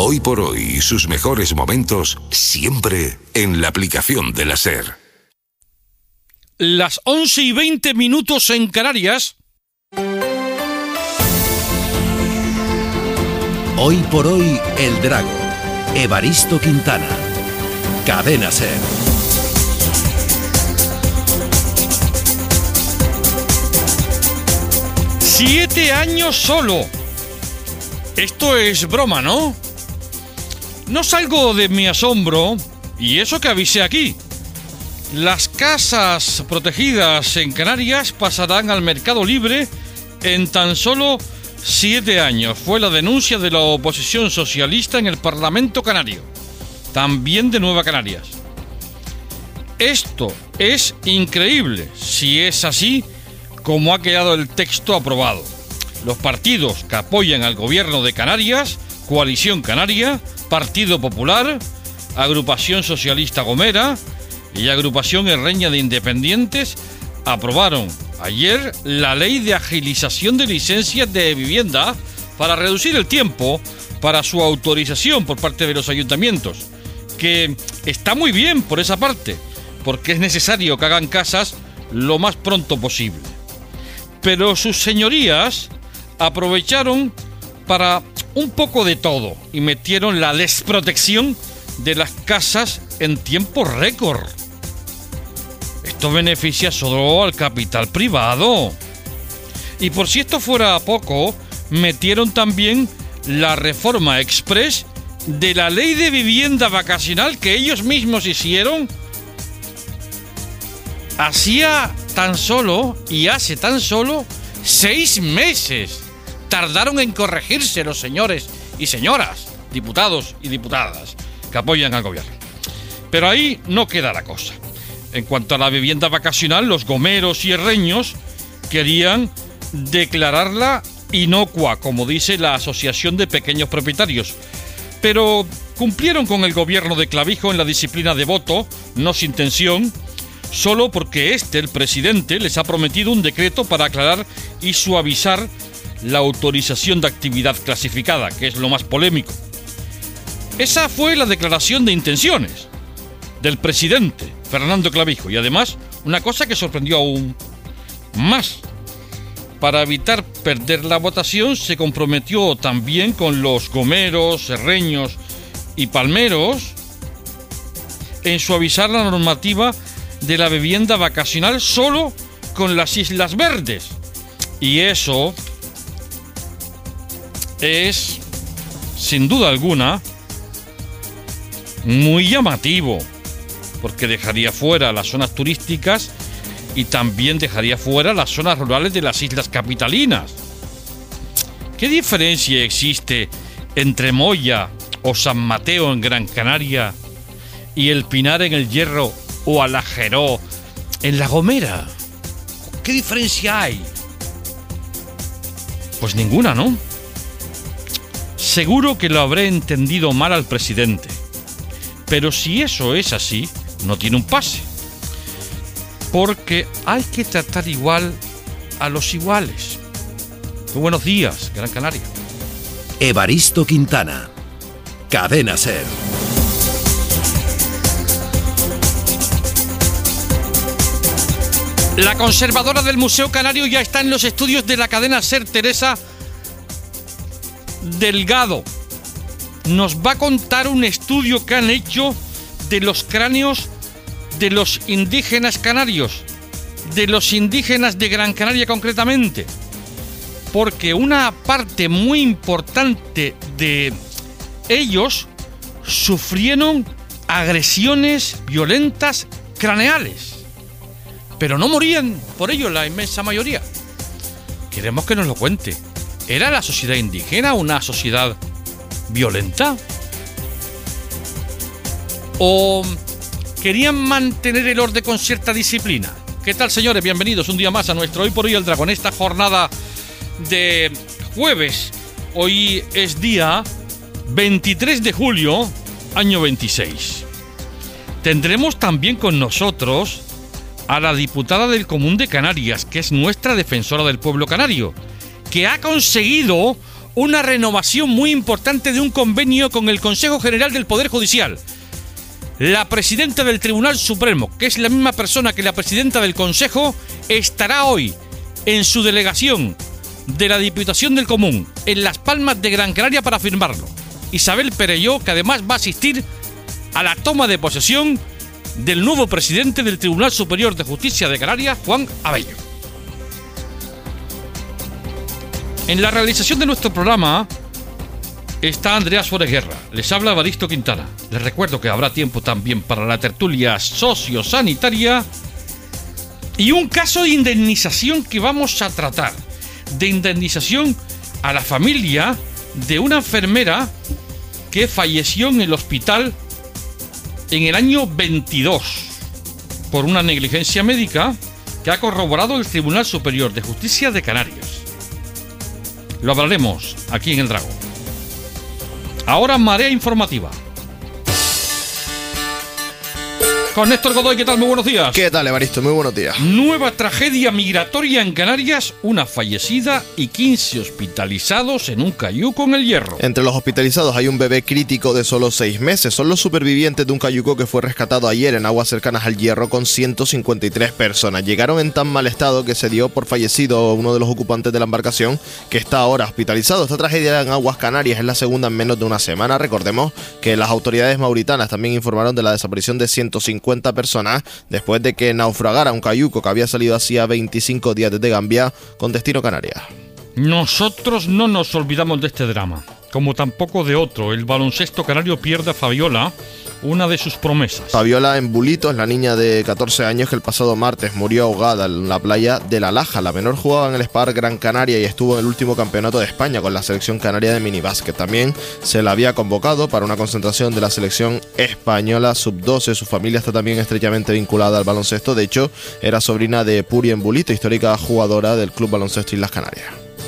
Hoy por hoy, sus mejores momentos siempre en la aplicación de la SER. Las 11:20 en Canarias. Hoy por hoy, El Drago. Evaristo Quintana. Cadena SER. 7 años solo. Esto es broma, ¿no? No salgo de mi asombro, y eso que avisé aquí. Las casas protegidas en Canarias pasarán al mercado libre en tan solo 7 años. Fue la denuncia de la oposición socialista en el Parlamento Canario, también de Nueva Canarias. Esto es increíble, si es así como ha quedado el texto aprobado. Los partidos que apoyan al gobierno de Canarias, Coalición Canaria, Partido Popular, Agrupación Socialista Gomera y Agrupación Herreña de Independientes, aprobaron ayer la ley de agilización de licencias de vivienda para reducir el tiempo para su autorización por parte de los ayuntamientos, que está muy bien por esa parte, porque es necesario que hagan casas lo más pronto posible. Pero sus señorías aprovecharon para un poco de todo y metieron la desprotección de las casas en tiempo récord. Esto beneficia solo al capital privado. Y por si esto fuera poco, metieron también la reforma express de la ley de vivienda vacacional que ellos mismos hicieron hace tan solo 6 meses. Tardaron en corregirse los señores y señoras, diputados y diputadas que apoyan al gobierno. Pero ahí no queda la cosa. En cuanto a la vivienda vacacional, los gomeros y herreños querían declararla inocua, como dice la Asociación de Pequeños Propietarios. Pero cumplieron con el gobierno de Clavijo en la disciplina de voto, no sin tensión, solo porque el presidente, les ha prometido un decreto para aclarar y suavizar la autorización de actividad clasificada, que es lo más polémico. Esa fue la declaración de intenciones del presidente Fernando Clavijo. Y además, una cosa que sorprendió aún más. Para evitar perder la votación, se comprometió también con los gomeros, herreños y palmeros en suavizar la normativa de la vivienda vacacional solo con las Islas Verdes. Y eso es, sin duda alguna, muy llamativo, porque dejaría fuera las zonas turísticas y también dejaría fuera las zonas rurales de las islas capitalinas. ¿Qué diferencia existe entre Moya o San Mateo en Gran Canaria y El Pinar en El Hierro o Alajeró en La Gomera? ¿Qué diferencia hay? Pues ninguna, ¿no? Seguro que lo habré entendido mal al presidente, pero si eso es así, no tiene un pase, porque hay que tratar igual a los iguales. Muy buenos días, Gran Canaria. Evaristo Quintana. Cadena SER. La conservadora del Museo Canario ya está en los estudios de la cadena SER, Teresa Delgado. Nos va a contar un estudio que han hecho de los cráneos de los indígenas canarios, de los indígenas de Gran Canaria concretamente, porque una parte muy importante de ellos sufrieron agresiones violentas craneales, pero no morían por ello la inmensa mayoría. Queremos que nos lo cuente. ¿Era la sociedad indígena una sociedad violenta? ¿O querían mantener el orden con cierta disciplina? ¿Qué tal, señores? Bienvenidos un día más a nuestro Hoy por Hoy El Drago, en esta jornada de jueves. Hoy es día 23 de julio, año 26. Tendremos también con nosotros a la diputada del Común de Canarias, que es nuestra defensora del pueblo canario, que ha conseguido una renovación muy importante de un convenio con el Consejo General del Poder Judicial. La presidenta del Tribunal Supremo, que es la misma persona que la presidenta del Consejo, estará hoy en su delegación de la Diputación del Común, en Las Palmas de Gran Canaria, para firmarlo. Isabel Perelló, que además va a asistir a la toma de posesión del nuevo presidente del Tribunal Superior de Justicia de Canarias, Juan Abello. En la realización de nuestro programa está Andrea Suárez Guerra. Les habla Evaristo Quintana. Les recuerdo que habrá tiempo también para la tertulia sociosanitaria y un caso de indemnización que vamos a tratar. De indemnización a la familia de una enfermera que falleció en el hospital en el año 22 por una negligencia médica que ha corroborado el Tribunal Superior de Justicia de Canarias. Lo hablaremos aquí en El Drago. Ahora marea informativa. Con Néstor Godoy, ¿qué tal? Muy buenos días. ¿Qué tal, Evaristo? Muy buenos días. Nueva tragedia migratoria en Canarias, una fallecida y 15 hospitalizados en un cayuco en El Hierro. Entre los hospitalizados hay un bebé crítico de solo 6 meses. Son los supervivientes de un cayuco que fue rescatado ayer en aguas cercanas al Hierro con 153 personas. Llegaron en tan mal estado que se dio por fallecido uno de los ocupantes de la embarcación, que está ahora hospitalizado. Esta tragedia en aguas Canarias es la segunda en menos de una semana. Recordemos que las autoridades mauritanas también informaron de la desaparición de 150 personas después de que naufragara un cayuco que había salido hacía 25 días desde Gambia con destino Canarias. Nosotros no nos olvidamos de este drama, como tampoco de otro. El baloncesto canario pierde a Fabiola, una de sus promesas. Fabiola Embulito es la niña de 14 años que el pasado martes murió ahogada en la playa de La Laja. La menor jugaba en el Spar Gran Canaria y estuvo en el último campeonato de España con la selección canaria de minibásquet. También se la había convocado para una concentración de la selección española sub-12. Su familia está también estrechamente vinculada al baloncesto. De hecho, era sobrina de Puri Embulito, histórica jugadora del Club Baloncesto Islas Canarias.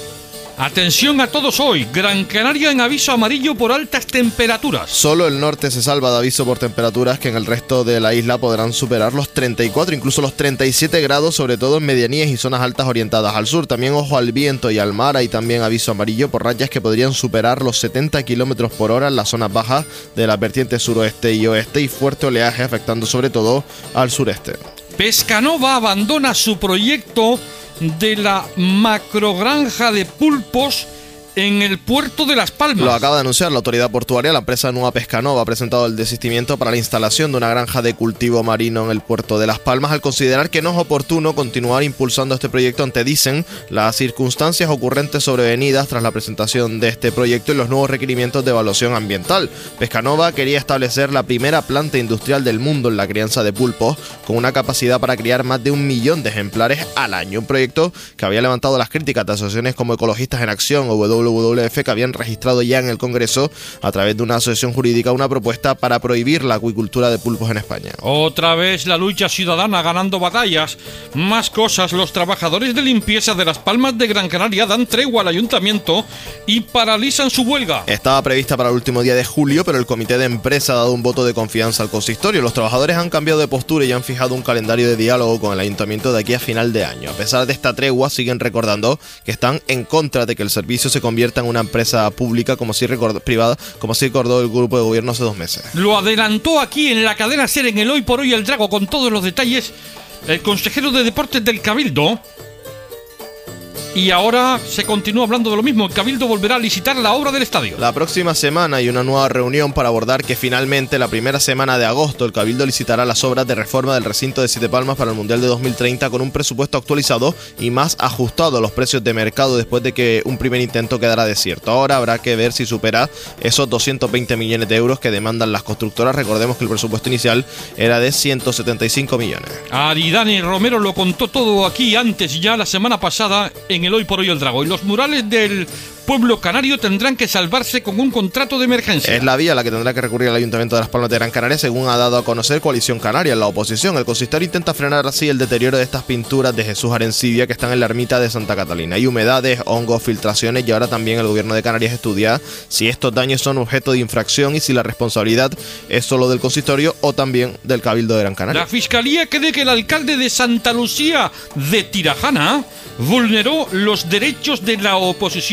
Atención a todos hoy, Gran Canaria en aviso amarillo por altas temperaturas. Solo el norte se salva de aviso por temperaturas que en el resto de la isla podrán superar los 34, incluso los 37 grados, sobre todo en medianías y zonas altas orientadas al sur. También ojo al viento y al mar, hay también aviso amarillo por rachas que podrían superar los 70 kilómetros por hora en las zonas bajas de las vertientes suroeste y oeste, y fuerte oleaje afectando sobre todo al sureste. Pescanova abandona su proyecto de la macrogranja de pulpos en el puerto de Las Palmas. Lo acaba de anunciar la autoridad portuaria. La empresa Nueva Pescanova ha presentado el desistimiento para la instalación de una granja de cultivo marino en el puerto de Las Palmas, al considerar que no es oportuno continuar impulsando este proyecto ante, dicen, las circunstancias ocurrentes sobrevenidas tras la presentación de este proyecto y los nuevos requerimientos de evaluación ambiental. Pescanova quería establecer la primera planta industrial del mundo en la crianza de pulpos, con una capacidad para criar más de 1 millón de ejemplares al año. Un proyecto que había levantado las críticas de asociaciones como Ecologistas en Acción o WWF, que habían registrado ya en el Congreso, a través de una asociación jurídica, una propuesta para prohibir la acuicultura de pulpos en España. Otra vez la lucha ciudadana ganando batallas. Más cosas, los trabajadores de limpieza de Las Palmas de Gran Canaria dan tregua al ayuntamiento y paralizan su huelga. Estaba prevista para el último día de julio, pero el comité de empresa ha dado un voto de confianza al consistorio. Los trabajadores han cambiado de postura y han fijado un calendario de diálogo con el ayuntamiento de aquí a final de año. A pesar de esta tregua, siguen recordando que están en contra de que el servicio se convierta en una empresa pública privada, como sí recordó el grupo de gobierno hace 2 meses. Lo adelantó aquí en la cadena SER en el Hoy por Hoy El Drago con todos los detalles el consejero de Deportes del Cabildo. Y ahora se continúa hablando de lo mismo. El Cabildo volverá a licitar la obra del estadio. La próxima semana hay una nueva reunión para abordar que finalmente la primera semana de agosto el Cabildo licitará las obras de reforma del recinto de Siete Palmas para el Mundial de 2030 con un presupuesto actualizado y más ajustado a los precios de mercado después de que un primer intento quedara desierto. Ahora habrá que ver si supera esos 220 millones de euros que demandan las constructoras. Recordemos que el presupuesto inicial era de 175 millones. Aridane Romero lo contó todo aquí antes, ya la semana pasada, en el Hoy por Hoy El Drago. Y los murales del pueblo canario tendrán que salvarse con un contrato de emergencia. Es la vía a la que tendrá que recurrir el Ayuntamiento de Las Palmas de Gran Canaria, según ha dado a conocer Coalición Canaria en la oposición. El consistorio intenta frenar así el deterioro de estas pinturas de Jesús Arencibia que están en la ermita de Santa Catalina. Hay humedades, hongos, filtraciones, y ahora también el gobierno de Canarias estudia si estos daños son objeto de infracción y si la responsabilidad es solo del consistorio o también del Cabildo de Gran Canaria. La Fiscalía cree que el alcalde de Santa Lucía de Tirajana vulneró los derechos de la oposición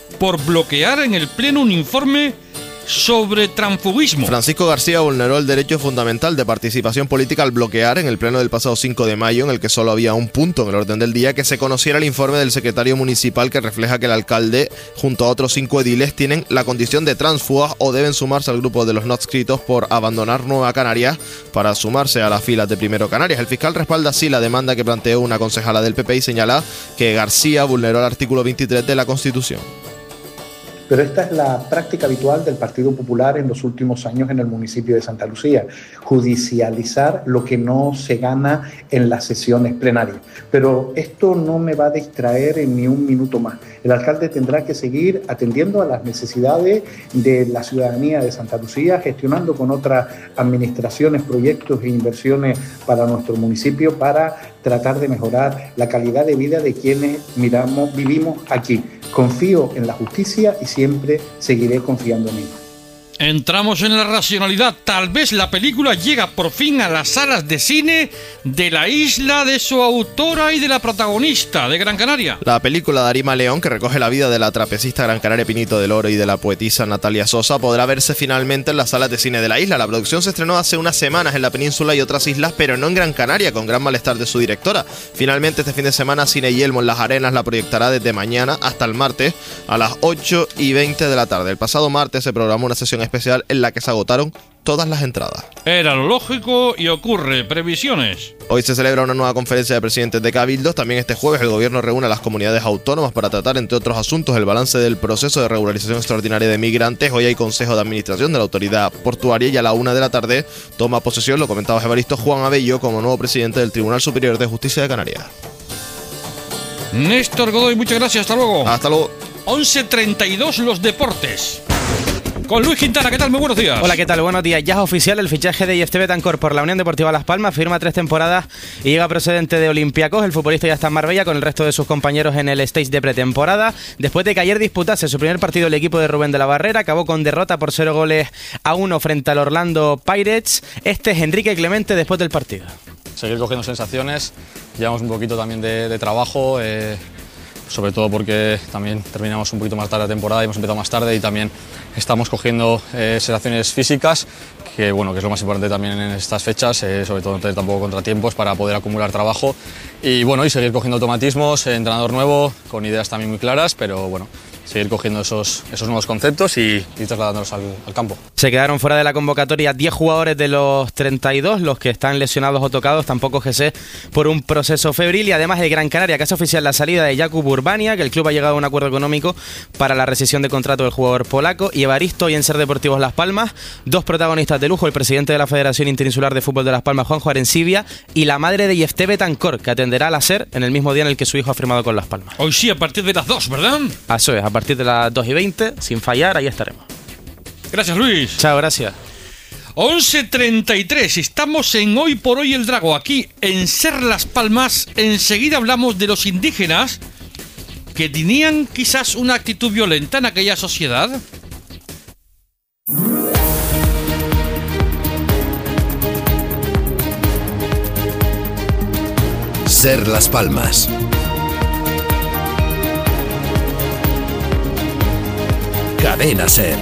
por bloquear en el Pleno un informe sobre transfugismo. Francisco García vulneró el derecho fundamental de participación política al bloquear en el pleno del pasado 5 de mayo, en el que solo había un punto en el orden del día, que se conociera el informe del secretario municipal que refleja que el alcalde, junto a otros 5 ediles, tienen la condición de tránsfugas o deben sumarse al grupo de los no adscritos por abandonar Nueva Canarias para sumarse a las filas de Primero Canarias. El fiscal respalda así la demanda que planteó una concejala del PP y señala que García vulneró el artículo 23 de la Constitución. Pero esta es la práctica habitual del Partido Popular en los últimos años en el municipio de Santa Lucía, judicializar lo que no se gana en las sesiones plenarias. Pero esto no me va a distraer en ni un minuto más. El alcalde tendrá que seguir atendiendo a las necesidades de la ciudadanía de Santa Lucía, gestionando con otras administraciones proyectos e inversiones para nuestro municipio para tratar de mejorar la calidad de vida de quienes vivimos aquí. Confío en la justicia y siempre seguiré confiando en ella. Entramos en la racionalidad. Tal vez la película llega por fin a las salas de cine de la isla de su autora y de la protagonista de Gran Canaria. La película de Arima León, que recoge la vida de la trapecista gran canaria Pinito del Oro y de la poetisa Natalia Sosa, podrá verse finalmente en las salas de cine de la isla. La producción se estrenó hace unas semanas en la península y otras islas, pero no en Gran Canaria, con gran malestar de su directora. Finalmente, este fin de semana, Cine Yelmo en Las Arenas la proyectará desde mañana hasta el martes a las 8:20 de la tarde. El pasado martes se programó una sesión especial en la que se agotaron todas las entradas. Era lo lógico y ocurre. Previsiones. Hoy se celebra una nueva conferencia de presidentes de cabildos. También este jueves el gobierno reúne a las comunidades autónomas para tratar, entre otros asuntos, el balance del proceso de regularización extraordinaria de migrantes. Hoy hay consejo de administración de la autoridad portuaria y a la 1 de la tarde toma posesión, lo comentaba Evaristo, Juan Abello como nuevo presidente del Tribunal Superior de Justicia de Canarias. Néstor Godoy, muchas gracias. Hasta luego. Hasta luego. 11:32 los deportes. Con Luis Quintana, ¿qué tal? Muy buenos días. Hola, ¿qué tal? Buenos días. Ya es oficial el fichaje de IFT Betancor por la Unión Deportiva Las Palmas. Firma 3 temporadas y llega procedente de Olympiacos. El futbolista ya está en Marbella con el resto de sus compañeros en el stage de pretemporada. Después de que ayer disputase su primer partido el equipo de Rubén de la Barrera, acabó con derrota por 0-1 frente al Orlando Pirates. Este es Enrique Clemente después del partido. Seguir cogiendo sensaciones. Llevamos un poquito también de trabajo. Sobre todo porque también terminamos un poquito más tarde la temporada y hemos empezado más tarde y también estamos cogiendo sensaciones físicas, que bueno, que es lo más importante también en estas fechas, sobre todo no tener tampoco contratiempos para poder acumular trabajo y bueno, y seguir cogiendo automatismos, entrenador nuevo, con ideas también muy claras, pero bueno, seguir cogiendo esos nuevos conceptos y trasladándolos al campo. Se quedaron fuera de la convocatoria 10 jugadores de los 32, los que están lesionados o tocados, tampoco GC, por un proceso febril, y además el Gran Canaria, que hace oficial la salida de Jakub Urbania, que el club ha llegado a un acuerdo económico para la rescisión de contrato del jugador polaco, y Evaristo y en Ser Deportivos Las Palmas, dos protagonistas de lujo, el presidente de la Federación Interinsular de Fútbol de Las Palmas, Juanjo Arencibia, y la madre de IFT Betancor, que atenderá a la SER en el mismo día en el que su hijo ha firmado con Las Palmas. Hoy sí, a partir de las 2, ¿verdad? Eso es, a partir de las 2:20, sin fallar, ahí estaremos. Gracias, Luis. Chao, gracias. 11:33, estamos en Hoy por Hoy el Drago, aquí en Ser Las Palmas. Enseguida hablamos de los indígenas que tenían quizás una actitud violenta en aquella sociedad. Ser Las Palmas. Cadena Ser.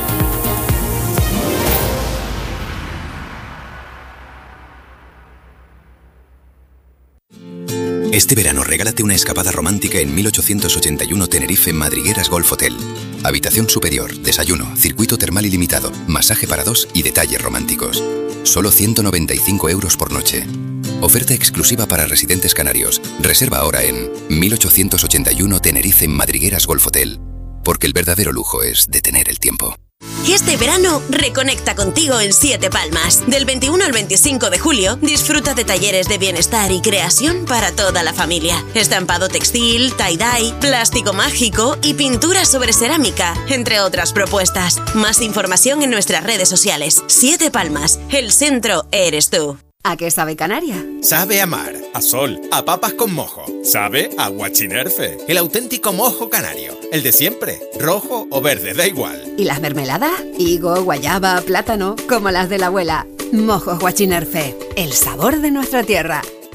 Este verano regálate una escapada romántica en 1881 Tenerife Madrigueras Golf Hotel. Habitación superior, desayuno, circuito termal ilimitado, masaje para dos y detalles románticos. Solo 195 € por noche. Oferta exclusiva para residentes canarios. Reserva ahora en 1881 Tenerife Madrigueras Golf Hotel. Porque el verdadero lujo es detener el tiempo. Este verano, reconecta contigo en Siete Palmas. Del 21 al 25 de julio, disfruta de talleres de bienestar y creación para toda la familia. Estampado textil, tie-dye, plástico mágico y pintura sobre cerámica, entre otras propuestas. Más información en nuestras redes sociales. Siete Palmas, el centro eres tú. ¿A qué sabe Canaria? Sabe a mar, a sol, a papas con mojo. Sabe a guachinerfe, el auténtico mojo canario. El de siempre, rojo o verde, da igual. ¿Y las mermeladas? Higo, guayaba, plátano, como las de la abuela. Mojos Guachinerfe, el sabor de nuestra tierra.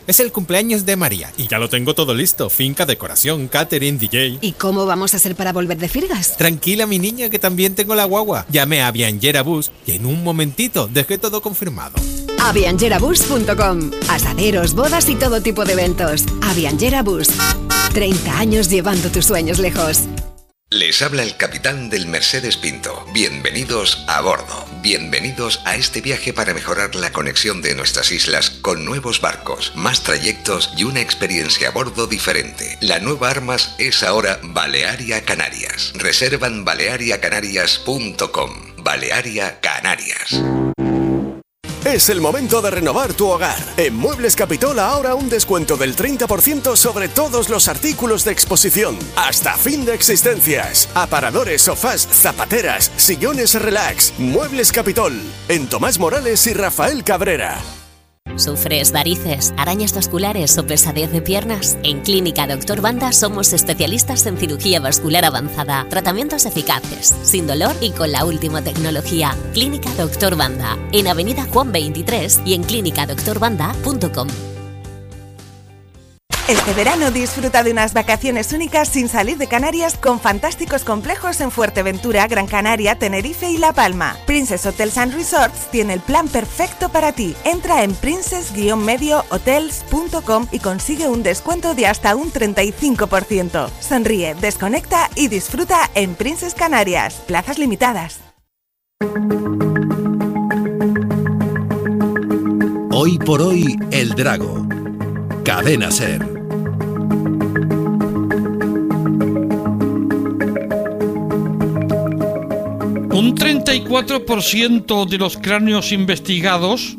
Es el cumpleaños de María y ya lo tengo todo listo. Finca, decoración, catering, DJ. ¿Y cómo vamos a hacer para volver de Firgas? Tranquila, mi niña, que también tengo la guagua. Llamé a Viangera Bus y en un momentito dejé todo confirmado. Aviangerabus.com. Asaderos, bodas y todo tipo de eventos. Aviangera Bus. 30 años llevando tus sueños lejos. Les habla el capitán del Mercedes Pinto. Bienvenidos a bordo. Bienvenidos a este viaje para mejorar la conexión de nuestras islas con nuevos barcos, más trayectos y una experiencia a bordo diferente. La nueva Armas es ahora Balearia Canarias. Reservan baleariacanarias.com. Balearia Canarias. Es el momento de renovar tu hogar. En Muebles Capitol ahora un descuento del 30% sobre todos los artículos de exposición. Hasta fin de existencias. Aparadores, sofás, zapateras, sillones relax. Muebles Capitol. En Tomás Morales y Rafael Cabrera. ¿Sufres varices, arañas vasculares o pesadez de piernas? En Clínica Dr. Banda somos especialistas en cirugía vascular avanzada, tratamientos eficaces, sin dolor y con la última tecnología. Clínica Dr. Banda, en Avenida Juan 23 y en clinicadoctorbanda.com. Este verano disfruta de unas vacaciones únicas sin salir de Canarias con fantásticos complejos en Fuerteventura, Gran Canaria, Tenerife y La Palma. Princess Hotels and Resorts tiene el plan perfecto para ti. Entra en princess-mediohotels.com y consigue un descuento de hasta un 35%. Sonríe, desconecta y disfruta en Princess Canarias. Plazas limitadas. Hoy por hoy, El Drago. Cadena SER. Un 34% de los cráneos investigados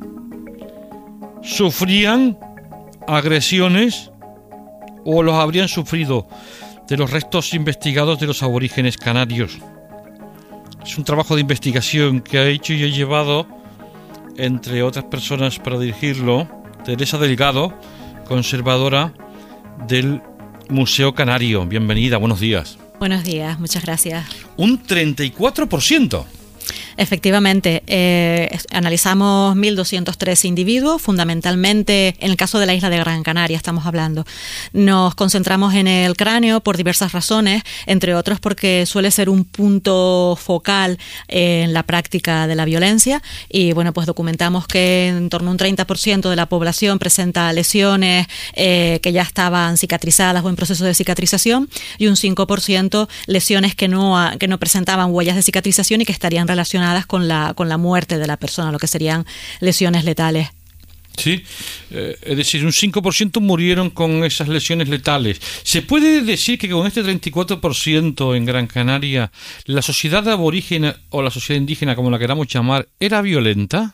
sufrían agresiones o los habrían sufrido de los restos investigados de los aborígenes canarios. Es un trabajo de investigación que ha hecho y ha llevado, entre otras personas para dirigirlo, Teresa Delgado, conservadora del Museo Canario. Bienvenida, buenos días. Buenos días, muchas gracias. Un 34%. Efectivamente, analizamos 1.203 individuos, fundamentalmente en el caso de la isla de Gran Canaria estamos hablando. Nos concentramos en el cráneo por diversas razones, entre otros porque suele ser un punto focal en la práctica de la violencia y bueno, pues documentamos que en torno a un 30% de la población presenta lesiones que ya estaban cicatrizadas o en proceso de cicatrización y un 5% lesiones que no presentaban huellas de cicatrización y que estarían relacionadas con la muerte de la persona, lo que serían lesiones letales. Sí, es decir, un 5% murieron con esas lesiones letales. ¿Se puede decir que con este 34% en Gran Canaria, la sociedad aborígena o la sociedad indígena, como la queramos llamar, era violenta?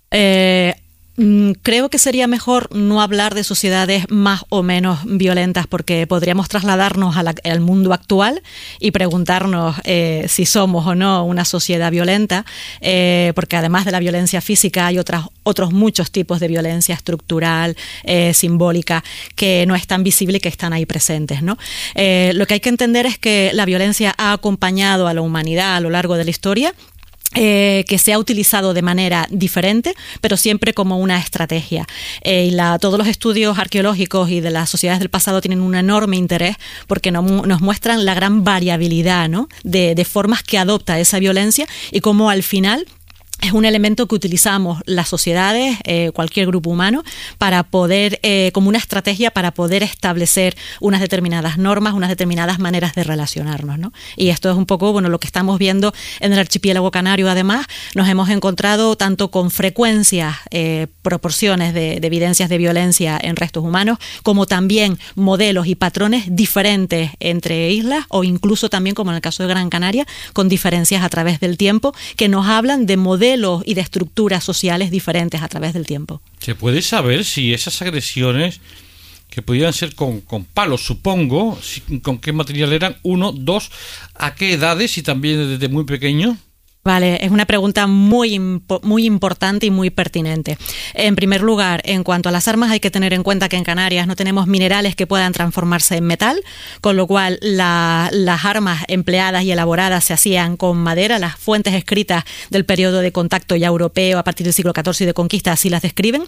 Creo que sería mejor no hablar de sociedades más o menos violentas porque podríamos trasladarnos al mundo actual y preguntarnos si somos o no una sociedad violenta, porque además de la violencia física hay otros muchos tipos de violencia estructural, simbólica, que no es tan visible y que están ahí presentes, ¿no? Lo que hay que entender es que la violencia ha acompañado a la humanidad a lo largo de la historia, que se ha utilizado de manera diferente, pero siempre como una estrategia. Todos los estudios arqueológicos y de las sociedades del pasado tienen un enorme interés porque nos muestran la gran variabilidad, ¿no?, de formas que adopta esa violencia y cómo al final es un elemento que utilizamos las sociedades, cualquier grupo humano, para poder, como una estrategia para poder establecer unas determinadas normas, unas determinadas maneras de relacionarnos, ¿no? Y esto es un poco, bueno, lo que estamos viendo en el archipiélago canario. Además, nos hemos encontrado tanto con frecuencias, proporciones de evidencias de violencia en restos humanos, como también modelos y patrones diferentes entre islas, o incluso también, como en el caso de Gran Canaria, con diferencias a través del tiempo, que nos hablan de modelos y de estructuras sociales diferentes a través del tiempo. ¿Se puede saber si esas agresiones, que podían ser con palos, supongo, con qué material eran? 1, 2, ¿a qué edades y también desde muy pequeño? Vale, es una pregunta muy importante y muy pertinente. En primer lugar, en cuanto a las armas, hay que tener en cuenta que en Canarias no tenemos minerales que puedan transformarse en metal, con lo cual las armas empleadas y elaboradas se hacían con madera. Las fuentes escritas del periodo de contacto ya europeo a partir del siglo XIV y de conquista así las describen.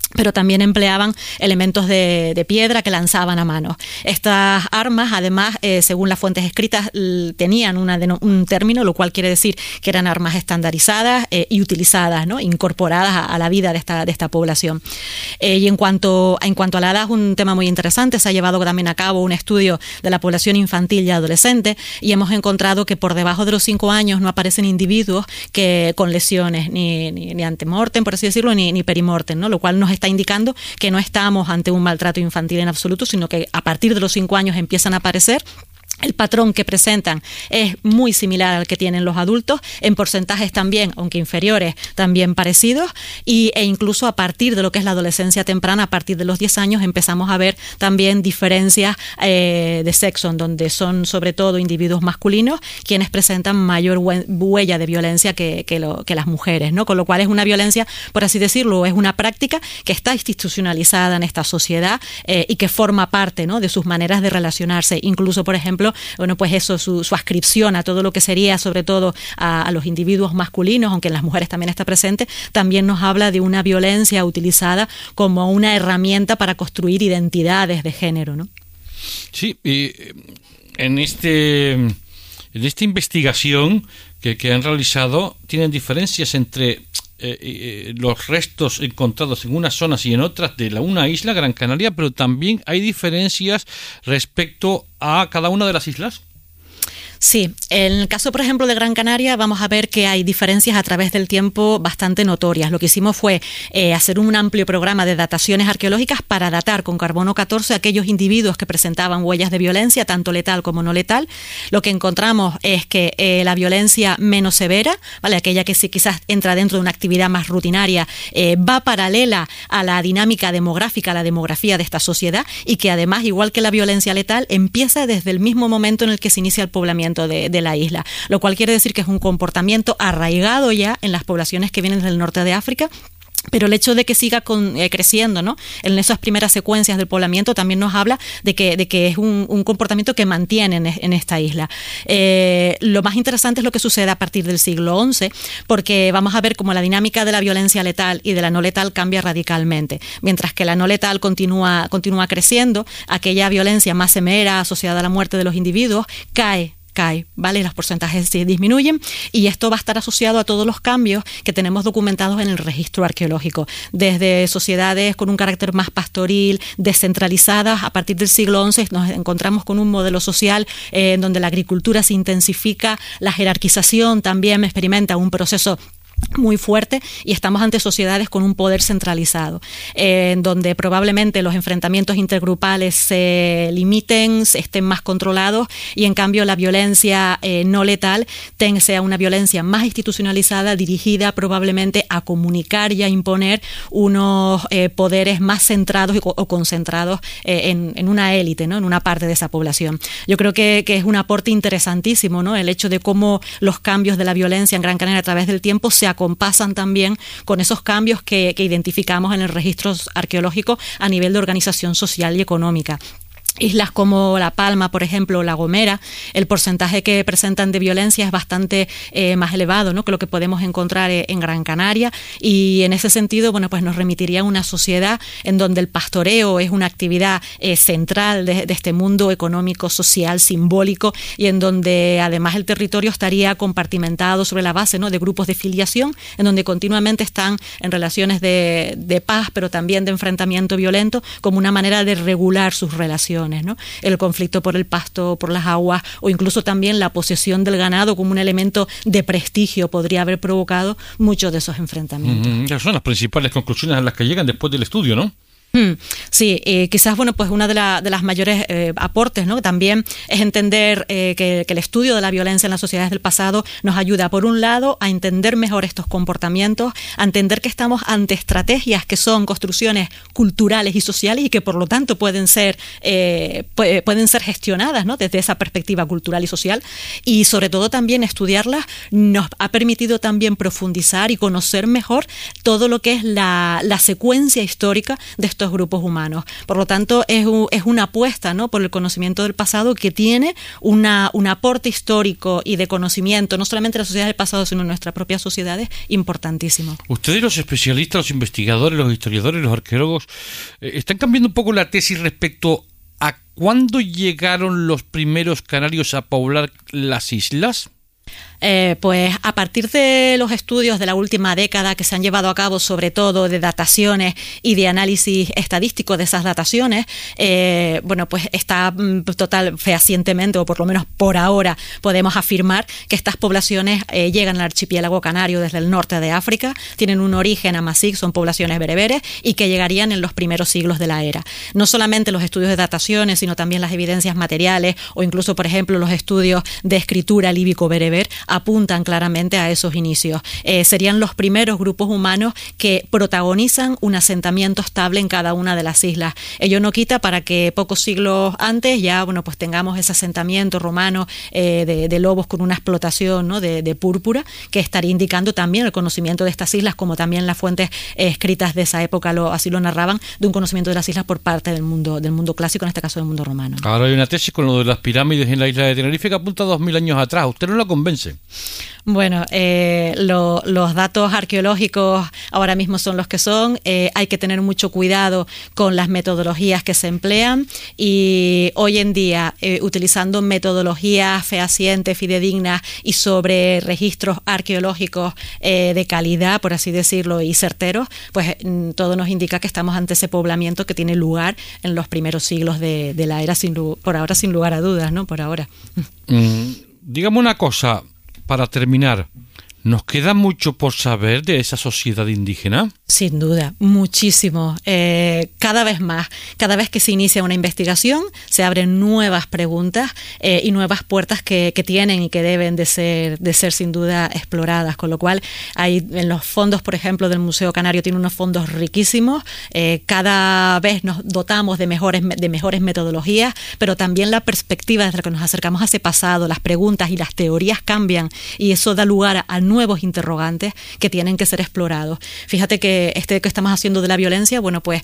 pero también empleaban elementos de piedra que lanzaban a mano. Estas armas, además, según las fuentes escritas, tenían un término, lo cual quiere decir que eran armas estandarizadas y utilizadas, ¿no? Incorporadas a la vida de esta población. Y en cuanto a la edad, es un tema muy interesante. Se ha llevado también a cabo un estudio de la población infantil y adolescente y hemos encontrado que por debajo de los 5 años no aparecen individuos que con lesiones, ni antemortem, por así decirlo, ni perimortem, ¿no? Lo cual nos está indicando que no estamos ante un maltrato infantil en absoluto, sino que a partir de los 5 años empiezan a aparecer. El patrón que presentan es muy similar al que tienen los adultos, en porcentajes también, aunque inferiores, también parecidos, e incluso a partir de lo que es la adolescencia temprana, a partir de los 10 años, empezamos a ver también diferencias de sexo, en donde son sobre todo individuos masculinos quienes presentan mayor huella de violencia que las mujeres, ¿no? Con lo cual es una violencia, por así decirlo, es una práctica que está institucionalizada en esta sociedad y que forma parte, ¿no?, de sus maneras de relacionarse. Incluso, por ejemplo, bueno, pues eso, su ascripción a todo lo que sería, sobre todo a los individuos masculinos, aunque en las mujeres también está presente, también nos habla de una violencia utilizada como una herramienta para construir identidades de género, ¿no? Sí, y en esta investigación que han realizado, tienen diferencias entre los restos encontrados en unas zonas y en otras de una isla, Gran Canaria, pero también hay diferencias respecto a cada una de las islas. Sí, en el caso, por ejemplo, de Gran Canaria, vamos a ver que hay diferencias a través del tiempo bastante notorias. Lo que hicimos fue hacer un amplio programa de dataciones arqueológicas para datar con carbono 14 aquellos individuos que presentaban huellas de violencia, tanto letal como no letal. Lo que encontramos es que la violencia menos severa, ¿vale?, aquella que sí quizás entra dentro de una actividad más rutinaria, va paralela a la dinámica demográfica, a la demografía de esta sociedad, y que además, igual que la violencia letal, empieza desde el mismo momento en el que se inicia el poblamiento de la isla, lo cual quiere decir que es un comportamiento arraigado ya en las poblaciones que vienen del norte de África. Pero el hecho de que siga creciendo, ¿no?, en esas primeras secuencias del poblamiento también nos habla de que es un comportamiento que mantienen en esta isla. Lo más interesante es lo que sucede a partir del siglo XI, porque vamos a ver cómo la dinámica de la violencia letal y de la no letal cambia radicalmente. Mientras que la no letal continúa creciendo, aquella violencia más severa asociada a la muerte de los individuos cae, ¿vale? Los porcentajes disminuyen y esto va a estar asociado a todos los cambios que tenemos documentados en el registro arqueológico, desde sociedades con un carácter más pastoril, descentralizadas. A partir del siglo XI nos encontramos con un modelo social en donde la agricultura se intensifica, la jerarquización también experimenta un proceso muy fuerte y estamos ante sociedades con un poder centralizado, en donde probablemente los enfrentamientos intergrupales se limiten, estén más controlados y en cambio la violencia no letal sea una violencia más institucionalizada, dirigida probablemente a comunicar y a imponer unos poderes más centrados o concentrados en una élite, ¿no?, en una parte de esa población. Yo creo que es un aporte interesantísimo, ¿no?, el hecho de cómo los cambios de la violencia en Gran Canaria a través del tiempo se acompasan también con esos cambios que identificamos en el registro arqueológico a nivel de organización social y económica. Islas como La Palma, por ejemplo, o La Gomera, el porcentaje que presentan de violencia es bastante más elevado, ¿no?, que lo que podemos encontrar en Gran Canaria, y en ese sentido, bueno, pues nos remitiría a una sociedad en donde el pastoreo es una actividad central de este mundo económico, social, simbólico, y en donde además el territorio estaría compartimentado sobre la base, ¿no?, de grupos de filiación, en donde continuamente están en relaciones de paz, pero también de enfrentamiento violento, como una manera de regular sus relaciones, ¿no? El conflicto por el pasto, por las aguas, o incluso también la posesión del ganado como un elemento de prestigio podría haber provocado muchos de esos enfrentamientos. Esas son las principales conclusiones a las que llegan después del estudio, ¿no? Sí, quizás, bueno, pues una de las mayores aportes, ¿no?, también es entender que el estudio de la violencia en las sociedades del pasado nos ayuda, por un lado, a entender mejor estos comportamientos, a entender que estamos ante estrategias que son construcciones culturales y sociales y que por lo tanto pueden ser gestionadas, ¿no?, desde esa perspectiva cultural y social, y sobre todo también estudiarlas nos ha permitido también profundizar y conocer mejor todo lo que es la secuencia histórica de estos estos grupos humanos. Por lo tanto, es una apuesta, ¿no?, por el conocimiento del pasado, que tiene un aporte histórico y de conocimiento, no solamente de la sociedad del pasado, sino de nuestras propias sociedades, importantísimo. Ustedes, los especialistas, los investigadores, los historiadores, los arqueólogos, están cambiando un poco la tesis respecto a cuándo llegaron los primeros canarios a poblar las islas. Pues a partir de los estudios de la última década que se han llevado a cabo, sobre todo de dataciones y de análisis estadístico de esas dataciones, bueno, pues está total fehacientemente, o por lo menos por ahora, podemos afirmar que estas poblaciones llegan al archipiélago canario desde el norte de África, tienen un origen amazigh, son poblaciones bereberes, y que llegarían en los primeros siglos de la era. No solamente los estudios de dataciones, sino también las evidencias materiales, o incluso, por ejemplo, los estudios de escritura líbico-bereber apuntan claramente a esos inicios. Serían los primeros grupos humanos que protagonizan un asentamiento estable en cada una de las islas. Ello no quita para que pocos siglos antes ya, bueno, pues tengamos ese asentamiento romano de lobos con una explotación, ¿no?, de púrpura, que estaría indicando también el conocimiento de estas islas, como también las fuentes escritas de esa época así lo narraban, de un conocimiento de las islas por parte del mundo clásico, en este caso del mundo romano. Ahora hay una tesis con lo de las pirámides en la isla de Tenerife que apunta 2000 años atrás. ¿Usted no la convence? Bueno, los datos arqueológicos ahora mismo son los que son. Hay que tener mucho cuidado con las metodologías que se emplean, y hoy en día, utilizando metodologías fehacientes, fidedignas y sobre registros arqueológicos de calidad, por así decirlo, y certeros, pues todo nos indica que estamos ante ese poblamiento que tiene lugar en los primeros siglos de la era, por ahora sin lugar a dudas, ¿no? Por ahora. Dígame una cosa, para terminar, ¿nos queda mucho por saber de esa sociedad indígena? Sin duda, muchísimo. Cada vez más, cada vez que se inicia una investigación, se abren nuevas preguntas y nuevas puertas que tienen y que deben de ser sin duda exploradas. Con lo cual, hay en los fondos, por ejemplo, del Museo Canario, tiene unos fondos riquísimos. Cada vez nos dotamos de mejores metodologías, pero también la perspectiva desde la que nos acercamos a ese pasado, las preguntas y las teorías cambian, y eso da lugar a nuevos interrogantes que tienen que ser explorados. Fíjate que que estamos haciendo de la violencia, bueno, pues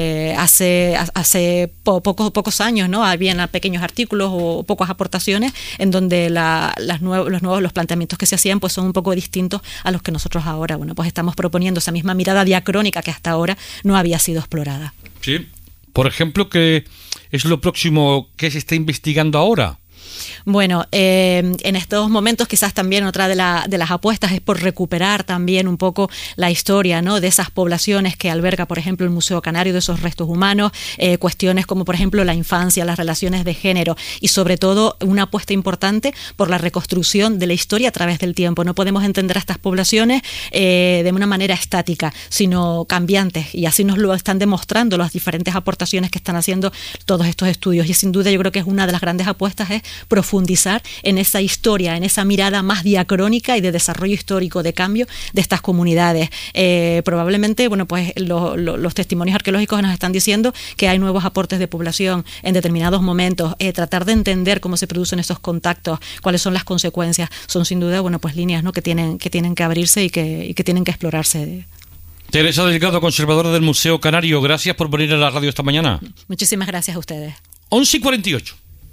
hace pocos años, ¿no?, habían pequeños artículos o pocas aportaciones en donde los planteamientos que se hacían pues son un poco distintos a los que nosotros ahora, bueno, pues estamos proponiendo esa misma mirada diacrónica que hasta ahora no había sido explorada. Sí. Por ejemplo, ¿qué es lo próximo que se está investigando ahora? Bueno, en estos momentos quizás también otra de las apuestas es por recuperar también un poco la historia, ¿no?, de esas poblaciones que alberga, por ejemplo, el Museo Canario, de esos restos humanos, cuestiones como, por ejemplo, la infancia, las relaciones de género, y sobre todo una apuesta importante por la reconstrucción de la historia a través del tiempo. No podemos entender a estas poblaciones de una manera estática, sino cambiantes, y así nos lo están demostrando las diferentes aportaciones que están haciendo todos estos estudios. Y sin duda yo creo que es una de las grandes apuestas es profundizar en esa historia, en esa mirada más diacrónica y de desarrollo histórico, de cambio de estas comunidades. Probablemente, bueno, pues los testimonios arqueológicos nos están diciendo que hay nuevos aportes de población en determinados momentos. Tratar de entender cómo se producen esos contactos, cuáles son las consecuencias, son sin duda, bueno, pues líneas, ¿no?, que tienen que abrirse y que tienen que explorarse. Teresa Delgado, conservadora del Museo Canario, gracias por venir a la radio esta mañana. Muchísimas gracias a ustedes. 11:48.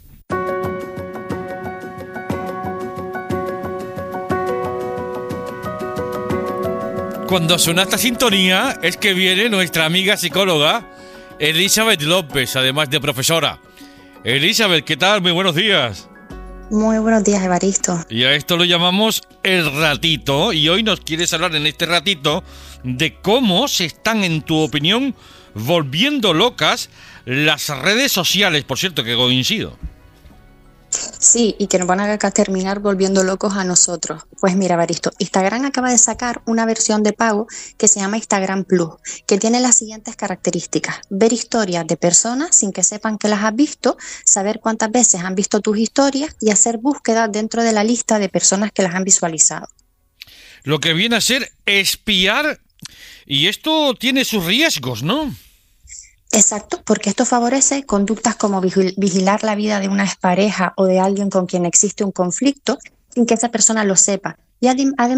Cuando suena esta sintonía es que viene nuestra amiga psicóloga Elizabeth López, además de profesora. Elizabeth, ¿qué tal? Muy buenos días. Muy buenos días, Evaristo. Y a esto lo llamamos el ratito, y hoy nos quieres hablar en este ratito de cómo se están, en tu opinión, volviendo locas las redes sociales. Por cierto, que coincido. Sí, y que nos van a terminar volviendo locos a nosotros. Pues mira, Evaristo, Instagram acaba de sacar una versión de pago que se llama Instagram Plus, que tiene las siguientes características: ver historias de personas sin que sepan que las has visto, saber cuántas veces han visto tus historias y hacer búsquedas dentro de la lista de personas que las han visualizado. Lo que viene a ser espiar, y esto tiene sus riesgos, ¿no? Exacto, porque esto favorece conductas como vigilar la vida de una expareja o de alguien con quien existe un conflicto sin que esa persona lo sepa. Y además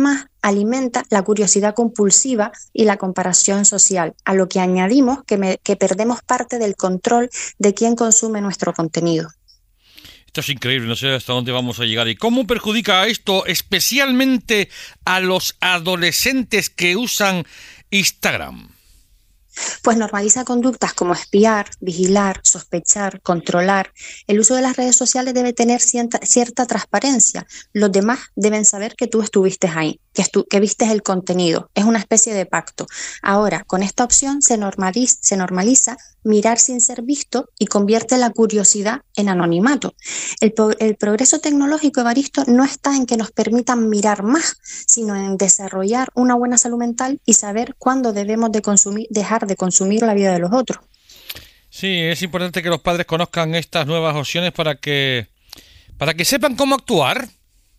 alimenta la curiosidad compulsiva y la comparación social, a lo que añadimos que perdemos parte del control de quién consume nuestro contenido. Esto es increíble, no sé hasta dónde vamos a llegar. ¿Y cómo perjudica esto especialmente a los adolescentes que usan Instagram? Pues normaliza conductas como espiar, vigilar, sospechar, controlar. El uso de las redes sociales debe tener cierta transparencia. Los demás deben saber que tú estuviste ahí, que viste el contenido. Es una especie de pacto. Ahora, con esta opción se normaliza mirar sin ser visto y convierte la curiosidad en anonimato. El progreso tecnológico, Evaristo, no está en que nos permitan mirar más, sino en desarrollar una buena salud mental y saber cuándo debemos dejar de consumir la vida de los otros. Sí, es importante que los padres conozcan estas nuevas opciones para que sepan cómo actuar.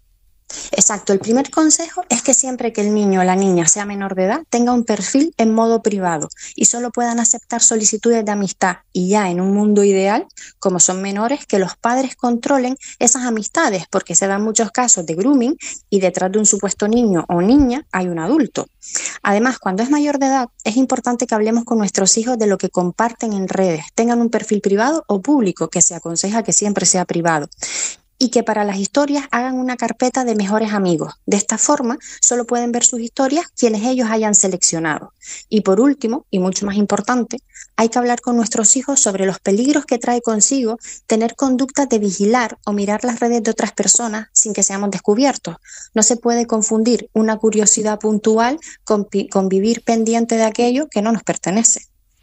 Exacto, el primer consejo es que siempre que el niño o la niña sea menor de edad tenga un perfil en modo privado y solo puedan aceptar solicitudes de amistad, y ya en un mundo ideal, como son menores, que los padres controlen esas amistades, porque se dan muchos casos de grooming y detrás de un supuesto niño o niña hay un adulto. Además, cuando es mayor de edad, es importante que hablemos con nuestros hijos de lo que comparten en redes, tengan un perfil privado o público, que se aconseja que siempre sea privado. Y que para las historias hagan una carpeta de mejores amigos. De esta forma, solo pueden ver sus historias quienes ellos hayan seleccionado. Y por último, y mucho más importante, hay que hablar con nuestros hijos sobre los peligros que trae consigo tener conductas de vigilar o mirar las redes de otras personas sin que seamos descubiertos. No se puede confundir una curiosidad puntual con vivir pendiente de aquello que no nos pertenece.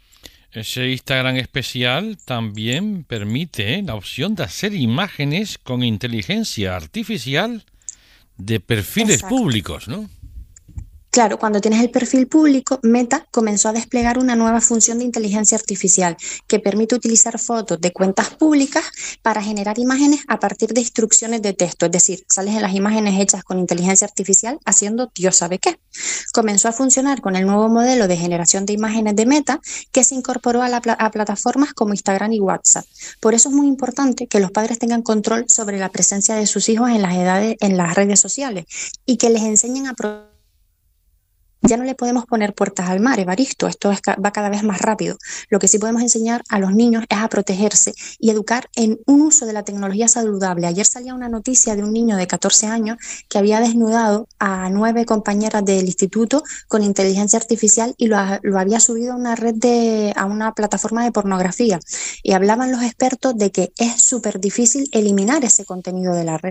Ese Instagram especial también permite la opción de hacer imágenes con inteligencia artificial de perfiles públicos, ¿no? Claro, cuando tienes el perfil público, Meta comenzó a desplegar una nueva función de inteligencia artificial que permite utilizar fotos de cuentas públicas para generar imágenes a partir de instrucciones de texto. Es decir, sales en las imágenes hechas con inteligencia artificial haciendo Dios sabe qué. Comenzó a funcionar con el nuevo modelo de generación de imágenes de Meta que se incorporó a plataformas como Instagram y WhatsApp. Por eso es muy importante que los padres tengan control sobre la presencia de sus hijos en las redes sociales y que les enseñen a Ya no le podemos poner puertas al mar, Evaristo, esto va cada vez más rápido. Lo que sí podemos enseñar a los niños es a protegerse y educar en un uso de la tecnología saludable. Ayer salía una noticia de un niño de 14 años que había desnudado a 9 compañeras del instituto con inteligencia artificial y lo había subido a una plataforma de pornografía. Y hablaban los expertos de que es súper difícil eliminar ese contenido de la red.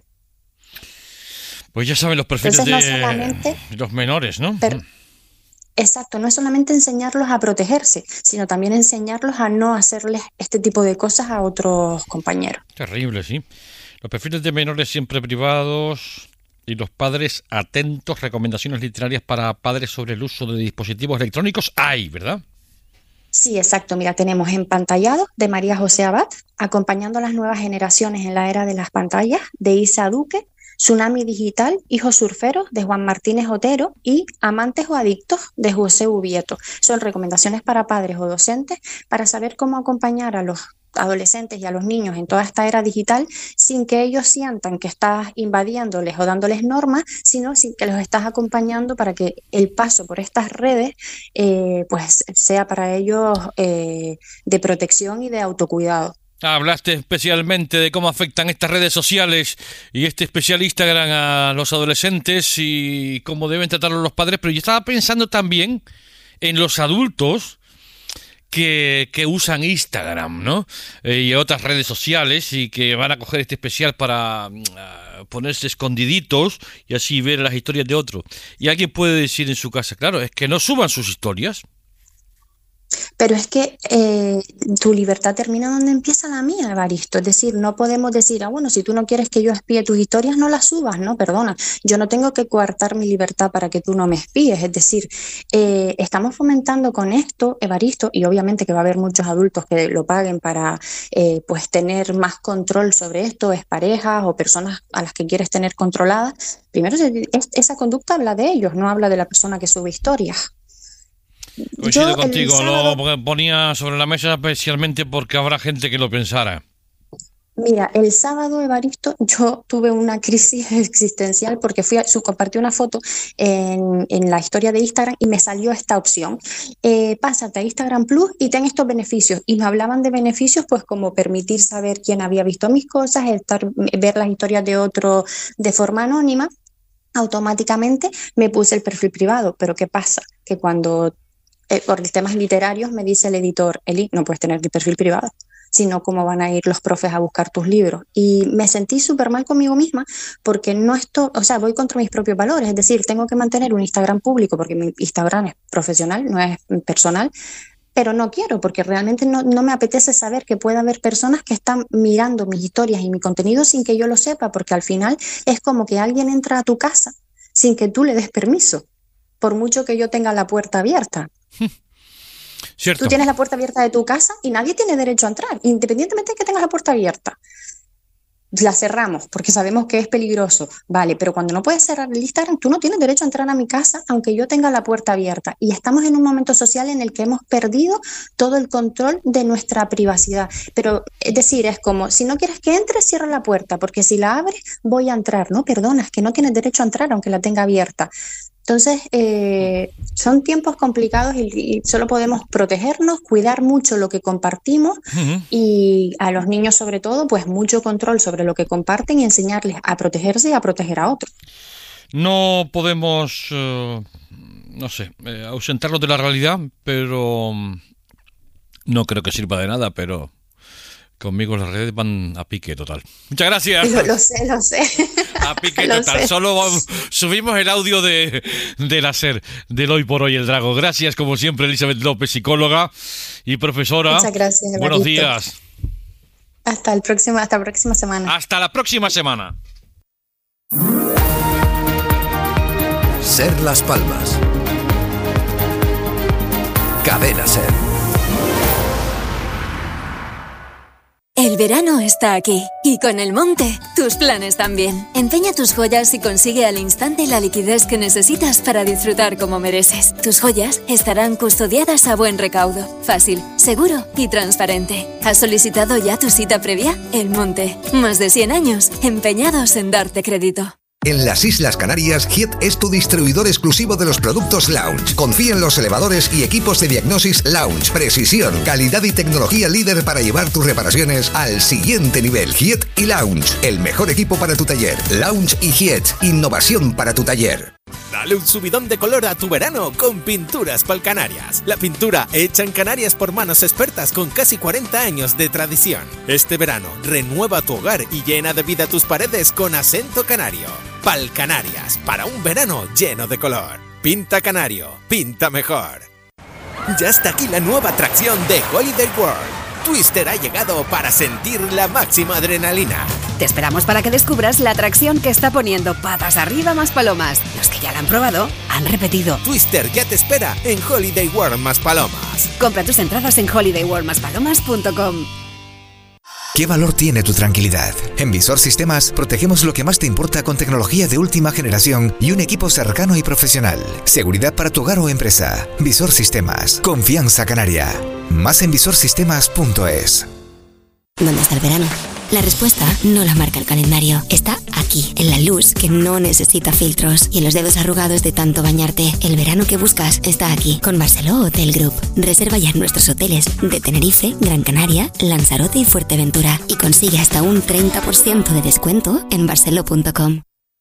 Pues ya saben los perfiles de los menores, ¿no? Exacto, no es solamente enseñarlos a protegerse, sino también enseñarlos a no hacerles este tipo de cosas a otros compañeros. Terrible, sí. Los perfiles de menores siempre privados y los padres atentos. Recomendaciones literarias para padres sobre el uso de dispositivos electrónicos hay, ¿verdad? Sí, exacto. Mira, tenemos Empantallado de María José Abad, Acompañando a las nuevas generaciones en la era de las pantallas de Isa Duque, Tsunami Digital, Hijos Surferos de Juan Martínez Otero y Amantes o Adictos de José Ubieto. Son recomendaciones para padres o docentes para saber cómo acompañar a los adolescentes y a los niños en toda esta era digital sin que ellos sientan que estás invadiéndoles o dándoles normas, sino sin que los estás acompañando para que el paso por estas redes pues sea para ellos de protección y de autocuidado. Hablaste especialmente de cómo afectan estas redes sociales y este especial Instagram a los adolescentes y cómo deben tratarlos los padres, pero yo estaba pensando también en los adultos que usan Instagram, ¿no? Y otras redes sociales y que van a coger este especial para ponerse escondiditos y así ver las historias de otros. Y alguien puede decir en su casa, claro, es que no suban sus historias. Pero es que tu libertad termina donde empieza la mía, Evaristo. Es decir, no podemos decir, bueno, si tú no quieres que yo espíe tus historias, no las subas, no, perdona. Yo no tengo que coartar mi libertad para que tú no me espíes. Es decir, estamos fomentando con esto, Evaristo, y obviamente que va a haber muchos adultos que lo paguen para pues tener más control sobre esto, es parejas o personas a las que quieres tener controladas. Primero, esa conducta habla de ellos, no habla de la persona que sube historias. Coincido contigo, lo ponía sobre la mesa especialmente porque habrá gente que lo pensara. Mira, el sábado, Evaristo, yo tuve una crisis existencial porque compartí una foto en la historia de Instagram y me salió esta opción. Pásate a Instagram Plus y ten estos beneficios. Y me hablaban de beneficios pues como permitir saber quién había visto mis cosas, ver las historias de otro de forma anónima. Automáticamente me puse el perfil privado. Pero ¿qué pasa? Que cuando por temas literarios me dice el editor, Eli, no puedes tener el perfil privado, sino cómo van a ir los profes a buscar tus libros. Y me sentí súper mal conmigo misma porque voy contra mis propios valores, es decir, tengo que mantener un Instagram público porque mi Instagram es profesional, no es personal, pero no quiero porque realmente no me apetece saber que pueda haber personas que están mirando mis historias y mi contenido sin que yo lo sepa, porque al final es como que alguien entra a tu casa sin que tú le des permiso, por mucho que yo tenga la puerta abierta. Cierto. Tú tienes la puerta abierta de tu casa y nadie tiene derecho a entrar, independientemente de que tengas la puerta abierta. La cerramos porque sabemos que es peligroso, vale, pero cuando no puedes cerrar el Instagram, tú no tienes derecho a entrar a mi casa aunque yo tenga la puerta abierta. Y estamos en un momento social en el que hemos perdido todo el control de nuestra privacidad. Pero es decir, es como, si no quieres que entres, cierra la puerta, porque si la abres, voy a entrar. No, perdona, es que no tienes derecho a entrar aunque la tenga abierta. Entonces, son tiempos complicados y solo podemos protegernos, cuidar mucho lo que compartimos y a los niños sobre todo, pues mucho control sobre lo que comparten y enseñarles a protegerse y a proteger a otros. No podemos, ausentarnos de la realidad, pero no creo que sirva de nada, pero conmigo las redes van a pique total. Muchas gracias. Lo sé. A pique total. Solo subimos el audio de la SER, del Hoy por Hoy el Drago. Gracias, como siempre, Elizabeth López, psicóloga y profesora. Muchas gracias, Evaristo. Buenos días. Hasta la próxima semana. Hasta la próxima semana. SER Las Palmas. Cadena SER. El verano está aquí y con el monte, tus planes también. Empeña tus joyas y consigue al instante la liquidez que necesitas para disfrutar como mereces. Tus joyas estarán custodiadas a buen recaudo, fácil, seguro y transparente. ¿Has solicitado ya tu cita previa? El monte, más de 100 años empeñados en darte crédito. En las Islas Canarias, Hiet es tu distribuidor exclusivo de los productos Lounge. Confía en los elevadores y equipos de diagnosis Lounge. Precisión, calidad y tecnología líder para llevar tus reparaciones al siguiente nivel. Hiet y Lounge, el mejor equipo para tu taller. Lounge y Hiet, innovación para tu taller. Dale un subidón de color a tu verano con Pinturas Palcanarias. La pintura hecha en Canarias por manos expertas con casi 40 años de tradición. Este verano, renueva tu hogar y llena de vida tus paredes con acento canario. Palcanarias, para un verano lleno de color. Pinta canario, pinta mejor. Ya está aquí la nueva atracción de Holiday World. Twister ha llegado para sentir la máxima adrenalina. Te esperamos para que descubras la atracción que está poniendo patas arriba más palomas. Los que ya la han probado, han repetido. Twister ya te espera en Holiday World más Palomas. Compra tus entradas en holidayworldmaspalomas.com. ¿Qué valor tiene tu tranquilidad? En Visor Sistemas protegemos lo que más te importa con tecnología de última generación y un equipo cercano y profesional. Seguridad para tu hogar o empresa. Visor Sistemas. Confianza canaria. Más en visorsistemas.es. ¿Dónde está el verano? La respuesta no la marca el calendario. Está aquí, en la luz que no necesita filtros y en los dedos arrugados de tanto bañarte. El verano que buscas está aquí, con Barceló Hotel Group. Reserva ya en nuestros hoteles de Tenerife, Gran Canaria, Lanzarote y Fuerteventura y consigue hasta un 30% de descuento en barceló.com.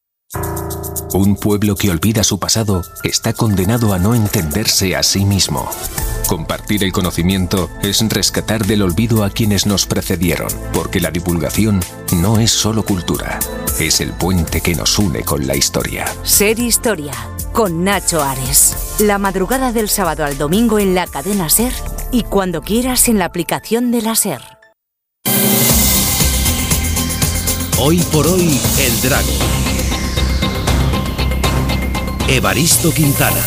Un pueblo que olvida su pasado está condenado a no entenderse a sí mismo. Compartir el conocimiento es rescatar del olvido a quienes nos precedieron, porque la divulgación no es solo cultura, es el puente que nos une con la historia. Ser Historia, con Nacho Ares. La madrugada del sábado al domingo en la cadena SER y cuando quieras en la aplicación de la SER. Hoy por hoy, el Drago. Evaristo Quintana.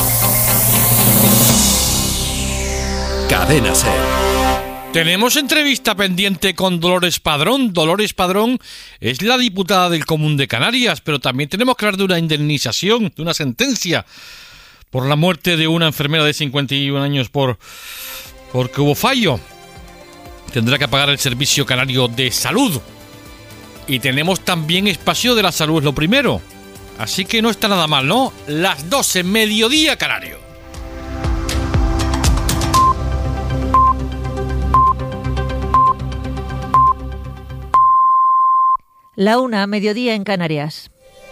Cadena SER. Tenemos entrevista pendiente con Dolores Padrón. Dolores Padrón es la diputada del Común de Canarias, pero también tenemos que hablar de una indemnización, de una sentencia por la muerte de una enfermera de 51 años porque hubo fallo. tendrá que pagar el Servicio Canario de Salud. Y tenemos también espacio de la salud, es lo primero. Así que no está nada mal, ¿no? Las 12, mediodía canario. La 1, mediodía en Canarias.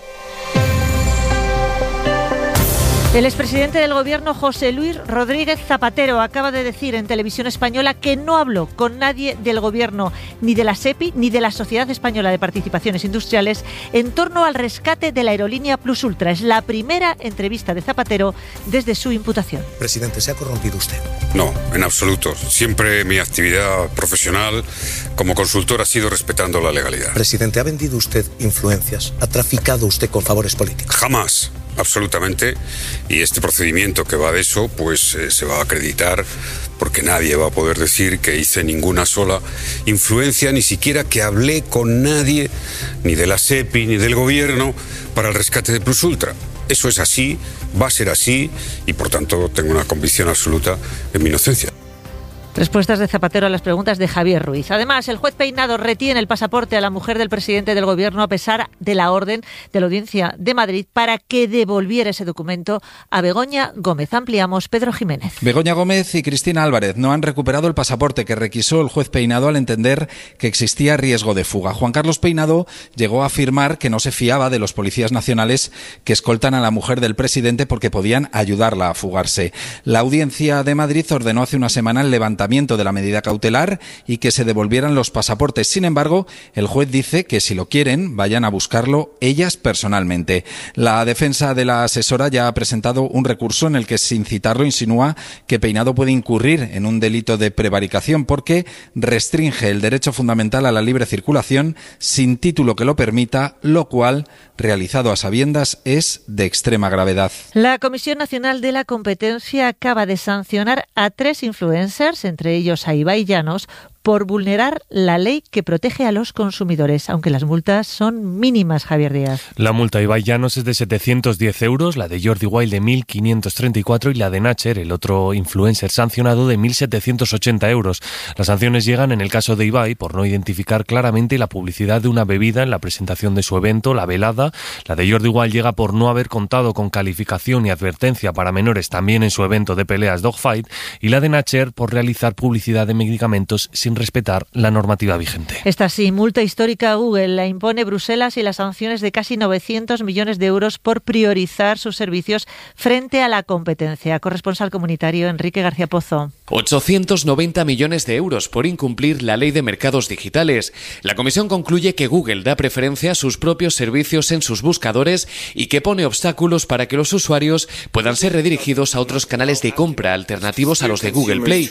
El expresidente del Gobierno, José Luis Rodríguez Zapatero, acaba de decir en Televisión Española que no habló con nadie del Gobierno, ni de la SEPI, ni de la Sociedad Española de Participaciones Industriales, en torno al rescate de la aerolínea Plus Ultra. Es la primera entrevista de Zapatero desde su imputación. Presidente, ¿se ha corrompido usted? No, en absoluto. Siempre mi actividad profesional como consultor ha sido respetando la legalidad. Presidente, ¿ha vendido usted influencias? ¿Ha traficado usted con favores políticos? Jamás. Absolutamente, y este procedimiento que va de eso, pues se va a acreditar porque nadie va a poder decir que hice ninguna sola influencia, ni siquiera que hablé con nadie, ni de la SEPI, ni del gobierno, para el rescate de Plus Ultra. Eso es así, va a ser así, y por tanto tengo una convicción absoluta en mi inocencia. Respuestas de Zapatero a las preguntas de Javier Ruiz. Además, el juez Peinado retiene el pasaporte a la mujer del presidente del Gobierno a pesar de la orden de la Audiencia de Madrid para que devolviera ese documento a Begoña Gómez. Ampliamos, Pedro Jiménez. Begoña Gómez y Cristina Álvarez no han recuperado el pasaporte que requisó el juez Peinado al entender que existía riesgo de fuga. Juan Carlos Peinado llegó a afirmar que no se fiaba de los policías nacionales que escoltan a la mujer del presidente porque podían ayudarla a fugarse. La Audiencia de Madrid ordenó hace una semana el levantamiento de la medida cautelar y que se devolvieran los pasaportes. Sin embargo, el juez dice que si lo quieren, vayan a buscarlo ellas personalmente. La defensa de la asesora ya ha presentado un recurso en el que, sin citarlo, insinúa que Peinado puede incurrir en un delito de prevaricación porque restringe el derecho fundamental a la libre circulación sin título que lo permita, lo cual, realizado a sabiendas, es de extrema gravedad. La Comisión Nacional de la Competencia acaba de sancionar a 3 influencers, entre ellos a Ibai Llanos, por vulnerar la ley que protege a los consumidores, aunque las multas son mínimas, Javier Díaz. La multa a Ibai Llanos es de 710 euros, la de Jordi Wild de 1.534 y la de Nacher, el otro influencer sancionado, de 1.780 euros. Las sanciones llegan en el caso de Ibai por no identificar claramente la publicidad de una bebida en la presentación de su evento, la velada. La de Jordi Wild llega por no haber contado con calificación y advertencia para menores también en su evento de peleas Dogfight, y la de Nacher por realizar publicidad de medicamentos sin respetar la normativa vigente. Esta sí, multa histórica a Google la impone Bruselas y las sanciones de casi 900 millones de euros por priorizar sus servicios frente a la competencia. Corresponsal comunitario Enrique García Pozo. 890 millones de euros por incumplir la ley de mercados digitales. La comisión concluye que Google da preferencia a sus propios servicios en sus buscadores y que pone obstáculos para que los usuarios puedan ser redirigidos a otros canales de compra alternativos a los de Google Play.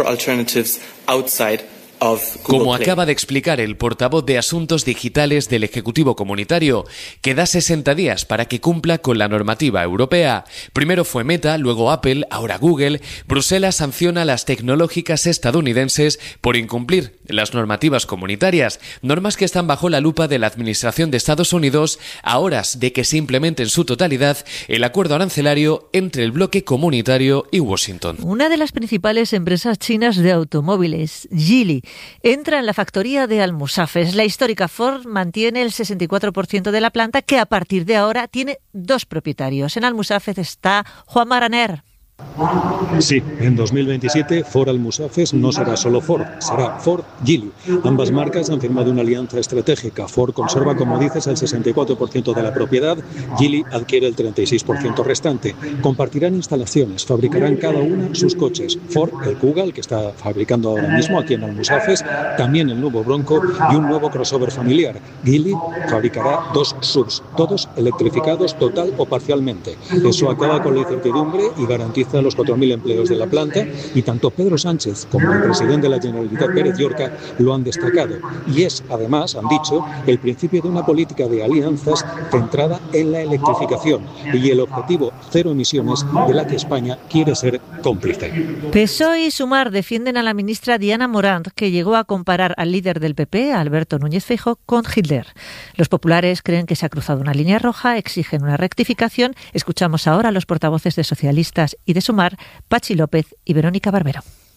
Como acaba de explicar el portavoz de Asuntos Digitales del Ejecutivo Comunitario, que da 60 días para que cumpla con la normativa europea. Primero fue Meta, luego Apple, ahora Google. Bruselas sanciona a las tecnológicas estadounidenses por incumplir las normativas comunitarias, normas que están bajo la lupa de la Administración de Estados Unidos a horas de que se implemente en su totalidad el acuerdo arancelario entre el bloque comunitario y Washington. Una de las principales empresas chinas de automóviles, Geely, entra en la factoría de Almusafes. La histórica Ford mantiene el 64% de la planta, que a partir de ahora tiene 2 propietarios. En Almusafes está Juan Maraner. Sí, en 2027 Ford Almusafes no será solo Ford, será Ford Geely. Ambas marcas han firmado una alianza estratégica. Ford conserva, como dices, el 64% de la propiedad, Geely adquiere el 36% restante. Compartirán instalaciones, fabricarán cada una sus coches. Ford, el Kuga, el que está fabricando ahora mismo aquí en Almusafes, también el nuevo Bronco y un nuevo crossover familiar. Geely fabricará 2 SUVs, todos electrificados total o parcialmente. Eso acaba con la incertidumbre y garantiza los 4.000 empleos de la planta, y tanto Pedro Sánchez como el presidente de la Generalitat, Pérez Llorca, lo han destacado. Y es, además, han dicho, el principio de una política de alianzas centrada en la electrificación y el objetivo 0 emisiones de la que España quiere ser cómplice. PSOE y Sumar defienden a la ministra Diana Morant, que llegó a comparar al líder del PP, Alberto Núñez Feijóo, con Hitler. Los populares creen que se ha cruzado una línea roja, exigen una rectificación. Escuchamos ahora a los portavoces de socialistas y de Sumar, Pachi López y Verónica Barbero.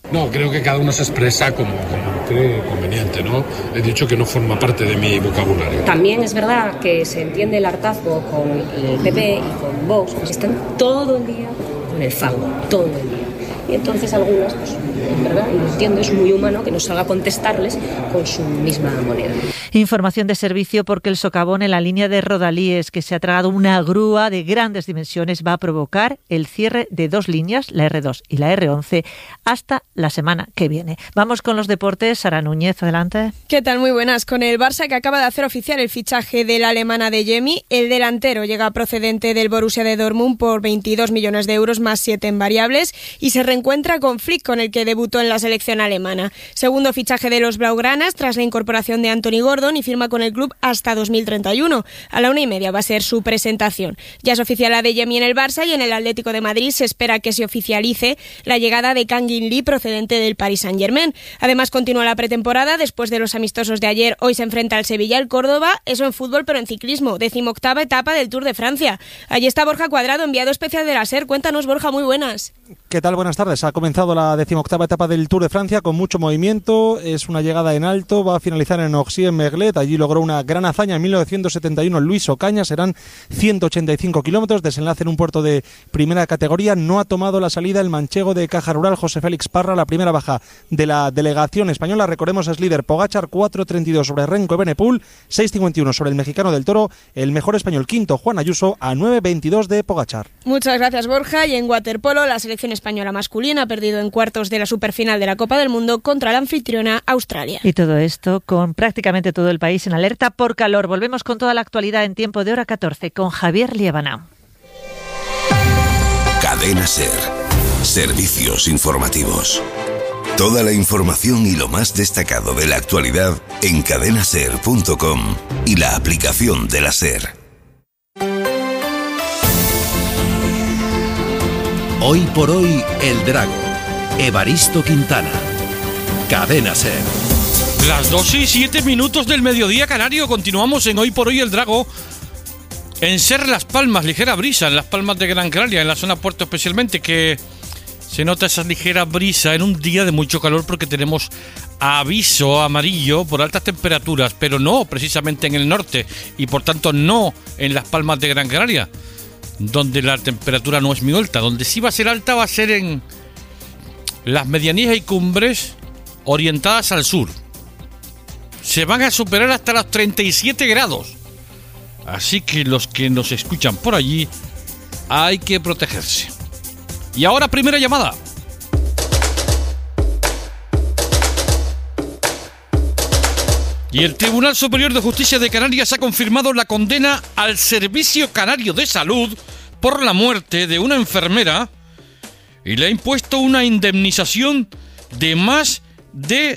No, creo que cada uno se expresa como cree conveniente, ¿no? He dicho que no forma parte de mi vocabulario. También es verdad que se entiende el hartazgo con el PP y con Vox, pues están todo el día con el fango, todo el día. Y entonces algunas, pues en verdad, y lo entiendo, es muy humano que no salga a contestarles con su misma moneda. Información de servicio porque el socavón en la línea de Rodalíes, que se ha tragado una grúa de grandes dimensiones, va a provocar el cierre de 2 líneas, la R2 y la R11, hasta la semana que viene. Vamos con los deportes. Sara Núñez, adelante. ¿Qué tal? Muy buenas. Con el Barça, que acaba de hacer oficial el fichaje de la alemana Adeyemi, el delantero llega procedente del Borussia de Dortmund por 22 millones de euros más 7 en variables y se reencuentra con Flick, con el que debutó en la selección alemana. Segundo fichaje de los blaugranas tras la incorporación de Anthony Gordon y firma con el club hasta 2031. A la 1:30 va a ser su presentación. Ya es oficial Adeyemi en el Barça y en el Atlético de Madrid se espera que se oficialice la llegada de Kang In Lee procedente del Paris Saint-Germain. Además continúa la pretemporada después de los amistosos de ayer. Hoy se enfrenta al Sevilla, el Córdoba, eso en fútbol pero en ciclismo, 18ª etapa del Tour de Francia. Allí está Borja Cuadrado, enviado especial de la SER. Cuéntanos, Borja, muy buenas. ¿Qué tal? Buenas tardes. Ha comenzado la 18ª etapa del Tour de Francia con mucho movimiento. Es una llegada en alto, va a finalizar en Oxy-en-Merglet. Allí logró una gran hazaña en 1971 Luis Ocaña. Serán 185 kilómetros, desenlace en un puerto de primera categoría. No ha tomado la salida el manchego de Caja Rural, José Félix Parra, la primera baja de la delegación española. Recordemos, es líder Pogačar, 4.32 sobre Renko Evenepoel, 6.51 sobre el mexicano del Toro. El mejor español quinto, Juan Ayuso, a 9.22 de Pogačar. Muchas gracias, Borja. Y en waterpolo, la selección española masculina ha perdido en cuartos de la superfinal de la Copa del Mundo contra la anfitriona Australia. Y todo esto con prácticamente todo el país en alerta por calor. Volvemos con toda la actualidad en tiempo de hora 14 con Javier Liebana. Cadena SER. Servicios informativos. Toda la información y lo más destacado de la actualidad en cadenaser.com y la aplicación de la SER. Hoy por hoy, El Drago. Evaristo Quintana. Cadena SER. Las 2:07 del mediodía canario. Continuamos en Hoy por Hoy El Drago. En SER Las Palmas, ligera brisa en Las Palmas de Gran Canaria, en la zona puerto especialmente, que se nota esa ligera brisa en un día de mucho calor porque tenemos aviso amarillo por altas temperaturas, pero no precisamente en el norte y por tanto no en Las Palmas de Gran Canaria, donde la temperatura no es muy alta. Donde sí va a ser alta va a ser en las medianías y cumbres orientadas al sur. Se van a superar hasta los 37 grados. Así que los que nos escuchan por allí hay que protegerse. Y ahora primera llamada. Y el Tribunal Superior de Justicia de Canarias ha confirmado la condena al Servicio Canario de Salud por la muerte de una enfermera y le ha impuesto una indemnización de más de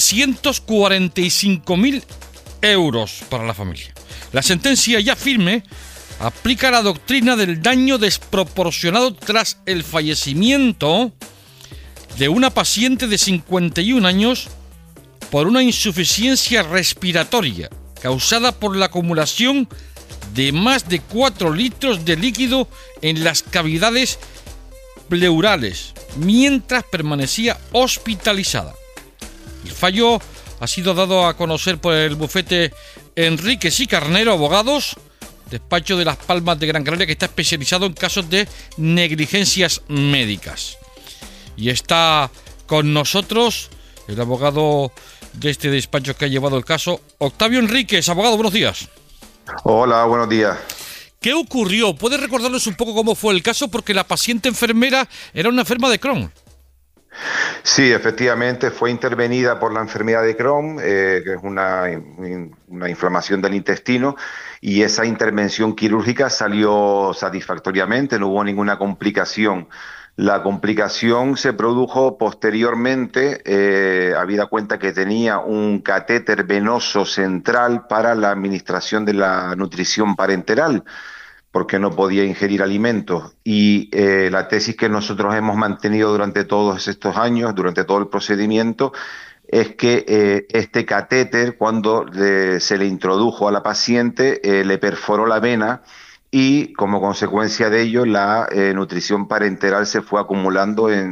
745.000 euros para la familia. La sentencia ya firme aplica la doctrina del daño desproporcionado tras el fallecimiento de una paciente de 51 años por una insuficiencia respiratoria causada por la acumulación de más de 4 litros de líquido en las cavidades pleurales mientras permanecía hospitalizada. El fallo ha sido dado a conocer por el bufete Enríquez y Carnero, abogados, despacho de Las Palmas de Gran Canaria, que está especializado en casos de negligencias médicas. Y está con nosotros el abogado de este despacho que ha llevado el caso, Octavio Enríquez. Abogado, buenos días. Hola, buenos días. ¿Qué ocurrió? ¿Puede recordarnos un poco cómo fue el caso? Porque la paciente enfermera era una enferma de Crohn. Sí, efectivamente fue intervenida por la enfermedad de Crohn, que es una inflamación del intestino, y esa intervención quirúrgica salió satisfactoriamente, no hubo ninguna complicación. La complicación se produjo posteriormente, habida cuenta que tenía un catéter venoso central para la administración de la nutrición parenteral, porque no podía ingerir alimentos. Y la tesis que nosotros hemos mantenido durante todos estos años, durante todo el procedimiento, es que este catéter, cuando se le introdujo a la paciente, le perforó la vena y como consecuencia de ello la nutrición parenteral se fue acumulando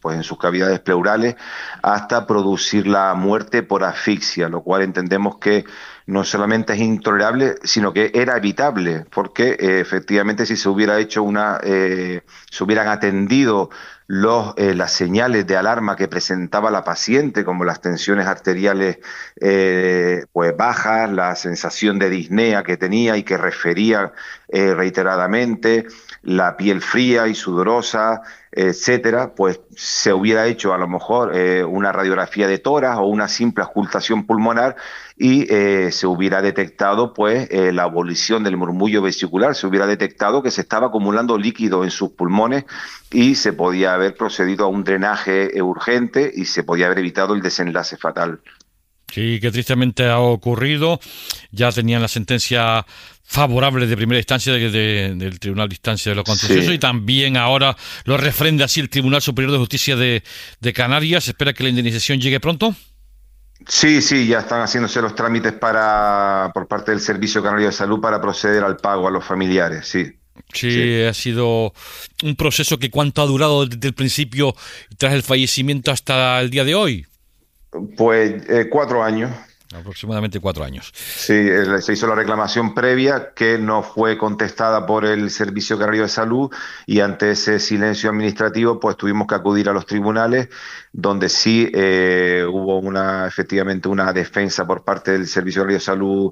en sus cavidades pleurales hasta producir la muerte por asfixia, lo cual entendemos que no solamente es intolerable, sino que era evitable, porque efectivamente si se hubiera hecho se hubieran atendido las señales de alarma que presentaba la paciente, como las tensiones arteriales pues bajas, la sensación de disnea que tenía y que refería reiteradamente, la piel fría y sudorosa, etcétera, pues se hubiera hecho a lo mejor una radiografía de tórax o una simple auscultación pulmonar y se hubiera detectado pues la abolición del murmullo vesicular, se hubiera detectado que se estaba acumulando líquido en sus pulmones y se podía haber procedido a un drenaje urgente y se podía haber evitado el desenlace fatal. Sí, que tristemente ha ocurrido. Ya tenían la sentencia favorable de primera instancia del Tribunal de Instancia de lo Contencioso, sí. Y también ahora lo refrenda así el Tribunal Superior de Justicia de Canarias. ¿Se espera que la indemnización llegue pronto? Sí, ya están haciéndose los trámites por parte del Servicio Canario de Salud para proceder al pago a los familiares, sí. Sí, ha sido un proceso que ¿cuánto ha durado desde el principio tras el fallecimiento hasta el día de hoy? Pues 4 años. Aproximadamente 4 años. Sí, se hizo la reclamación previa que no fue contestada por el Servicio Canario de Salud y ante ese silencio administrativo pues tuvimos que acudir a los tribunales donde sí hubo efectivamente una defensa por parte del Servicio Canario de Salud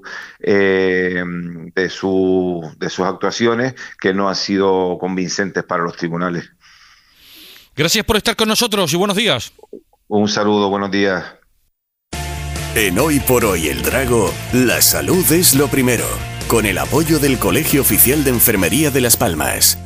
de sus actuaciones que no han sido convincentes para los tribunales. Gracias por estar con nosotros y buenos días. Un saludo, buenos días. En Hoy por Hoy el Drago, la salud es lo primero, con el apoyo del Colegio Oficial de Enfermería de Las Palmas.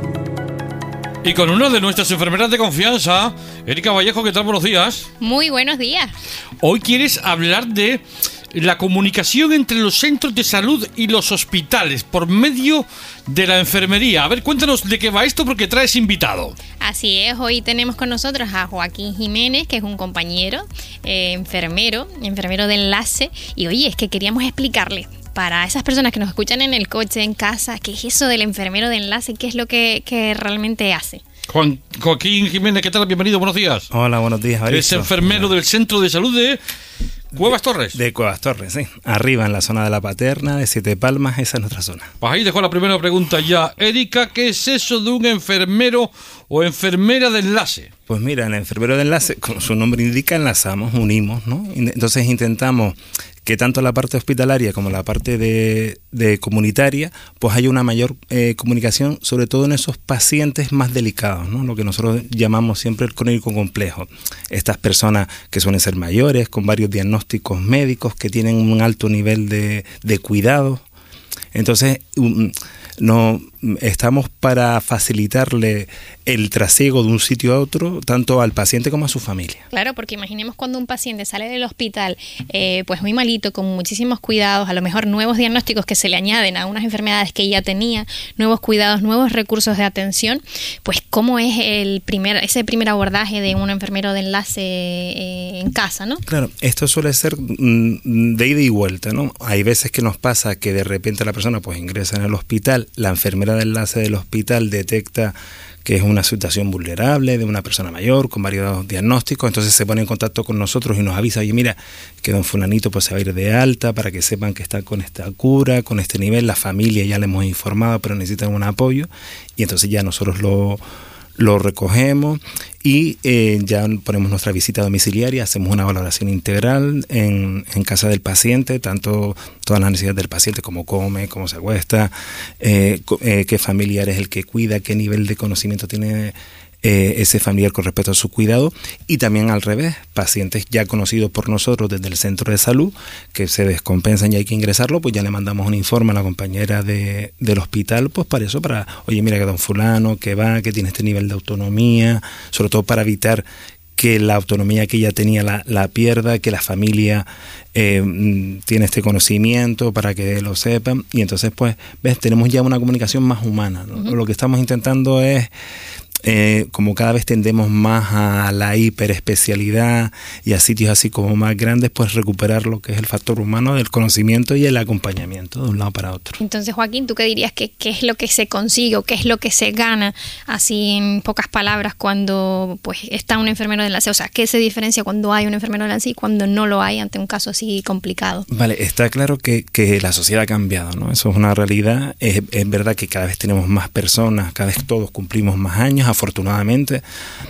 Y con una de nuestras enfermeras de confianza, Erika Vallejo, ¿qué tal? Buenos días. Muy buenos días. Hoy quieres hablar de la comunicación entre los centros de salud y los hospitales por medio de la enfermería. A ver, cuéntanos de qué va esto porque traes invitado. Así es, hoy tenemos con nosotros a Joaquín Jiménez, que es un compañero, enfermero de enlace. Y oye, es que queríamos explicarle para esas personas que nos escuchan en el coche, en casa, qué es eso del enfermero de enlace, qué es lo que realmente hace. Joaquín Jiménez, ¿qué tal? Bienvenido, buenos días. Hola, buenos días, Evaristo. Es enfermero del Centro de Salud de Cuevas Torres. De Cuevas Torres, sí. Arriba en la zona de La Paterna, de Siete Palmas, esa es nuestra zona. Pues ahí dejo la primera pregunta ya. Erika, ¿qué es eso de un enfermero o enfermera de enlace? Pues mira, el enfermero de enlace, como su nombre indica, enlazamos, unimos, ¿no? Entonces intentamos que tanto la parte hospitalaria como la parte de comunitaria, pues haya una mayor comunicación, sobre todo en esos pacientes más delicados, ¿no? Lo que nosotros llamamos siempre el crónico complejo. Estas personas que suelen ser mayores, con varios diagnósticos médicos, que tienen un alto nivel de cuidado. Entonces, no estamos para facilitarle el trasiego de un sitio a otro, tanto al paciente como a su familia. Claro, porque imaginemos cuando un paciente sale del hospital pues muy malito, con muchísimos cuidados, a lo mejor nuevos diagnósticos que se le añaden a unas enfermedades que ya tenía, nuevos cuidados, nuevos recursos de atención, pues cómo es ese primer abordaje de un enfermero de enlace en casa, ¿no? Claro, esto suele ser de ida y vuelta, ¿no? Hay veces que nos pasa que de repente la persona pues ingresa en el hospital, la enfermera de enlace del hospital detecta que es una situación vulnerable de una persona mayor con varios diagnósticos, entonces se pone en contacto con nosotros y nos avisa, oye, mira, que don fulanito pues se va a ir de alta para que sepan que está con esta cura, con este nivel, la familia ya le hemos informado, pero necesitan un apoyo, y entonces ya nosotros lo recogemos y ya ponemos nuestra visita domiciliaria, hacemos una valoración integral en casa del paciente, tanto todas las necesidades del paciente, cómo come, cómo se acuesta, qué familiar es el que cuida, qué nivel de conocimiento tiene ese familiar con respecto a su cuidado, y también al revés, pacientes ya conocidos por nosotros desde el centro de salud que se descompensan y hay que ingresarlo, pues ya le mandamos un informe a la compañera del hospital, pues para eso, oye, mira que don fulano que tiene este nivel de autonomía, sobre todo para evitar que la autonomía que ella tenía la pierda, que la familia tiene este conocimiento para que lo sepan, y entonces pues ves, tenemos ya una comunicación más humana, ¿no? Uh-huh. Lo que estamos intentando es como cada vez tendemos más a la hiperespecialidad y a sitios así como más grandes, pues recuperar lo que es el factor humano del conocimiento y el acompañamiento de un lado para otro. Entonces, Joaquín, ¿tú qué dirías que qué es lo que se consigue o qué es lo que se gana, así en pocas palabras, cuando pues está un enfermero de enlace? O sea, ¿qué se diferencia cuando hay un enfermero de enlace y cuando no lo hay ante un caso así complicado? Vale, está claro que la sociedad ha cambiado, ¿no? Eso es una realidad. Es verdad que cada vez tenemos más personas, cada vez todos cumplimos más años, afortunadamente.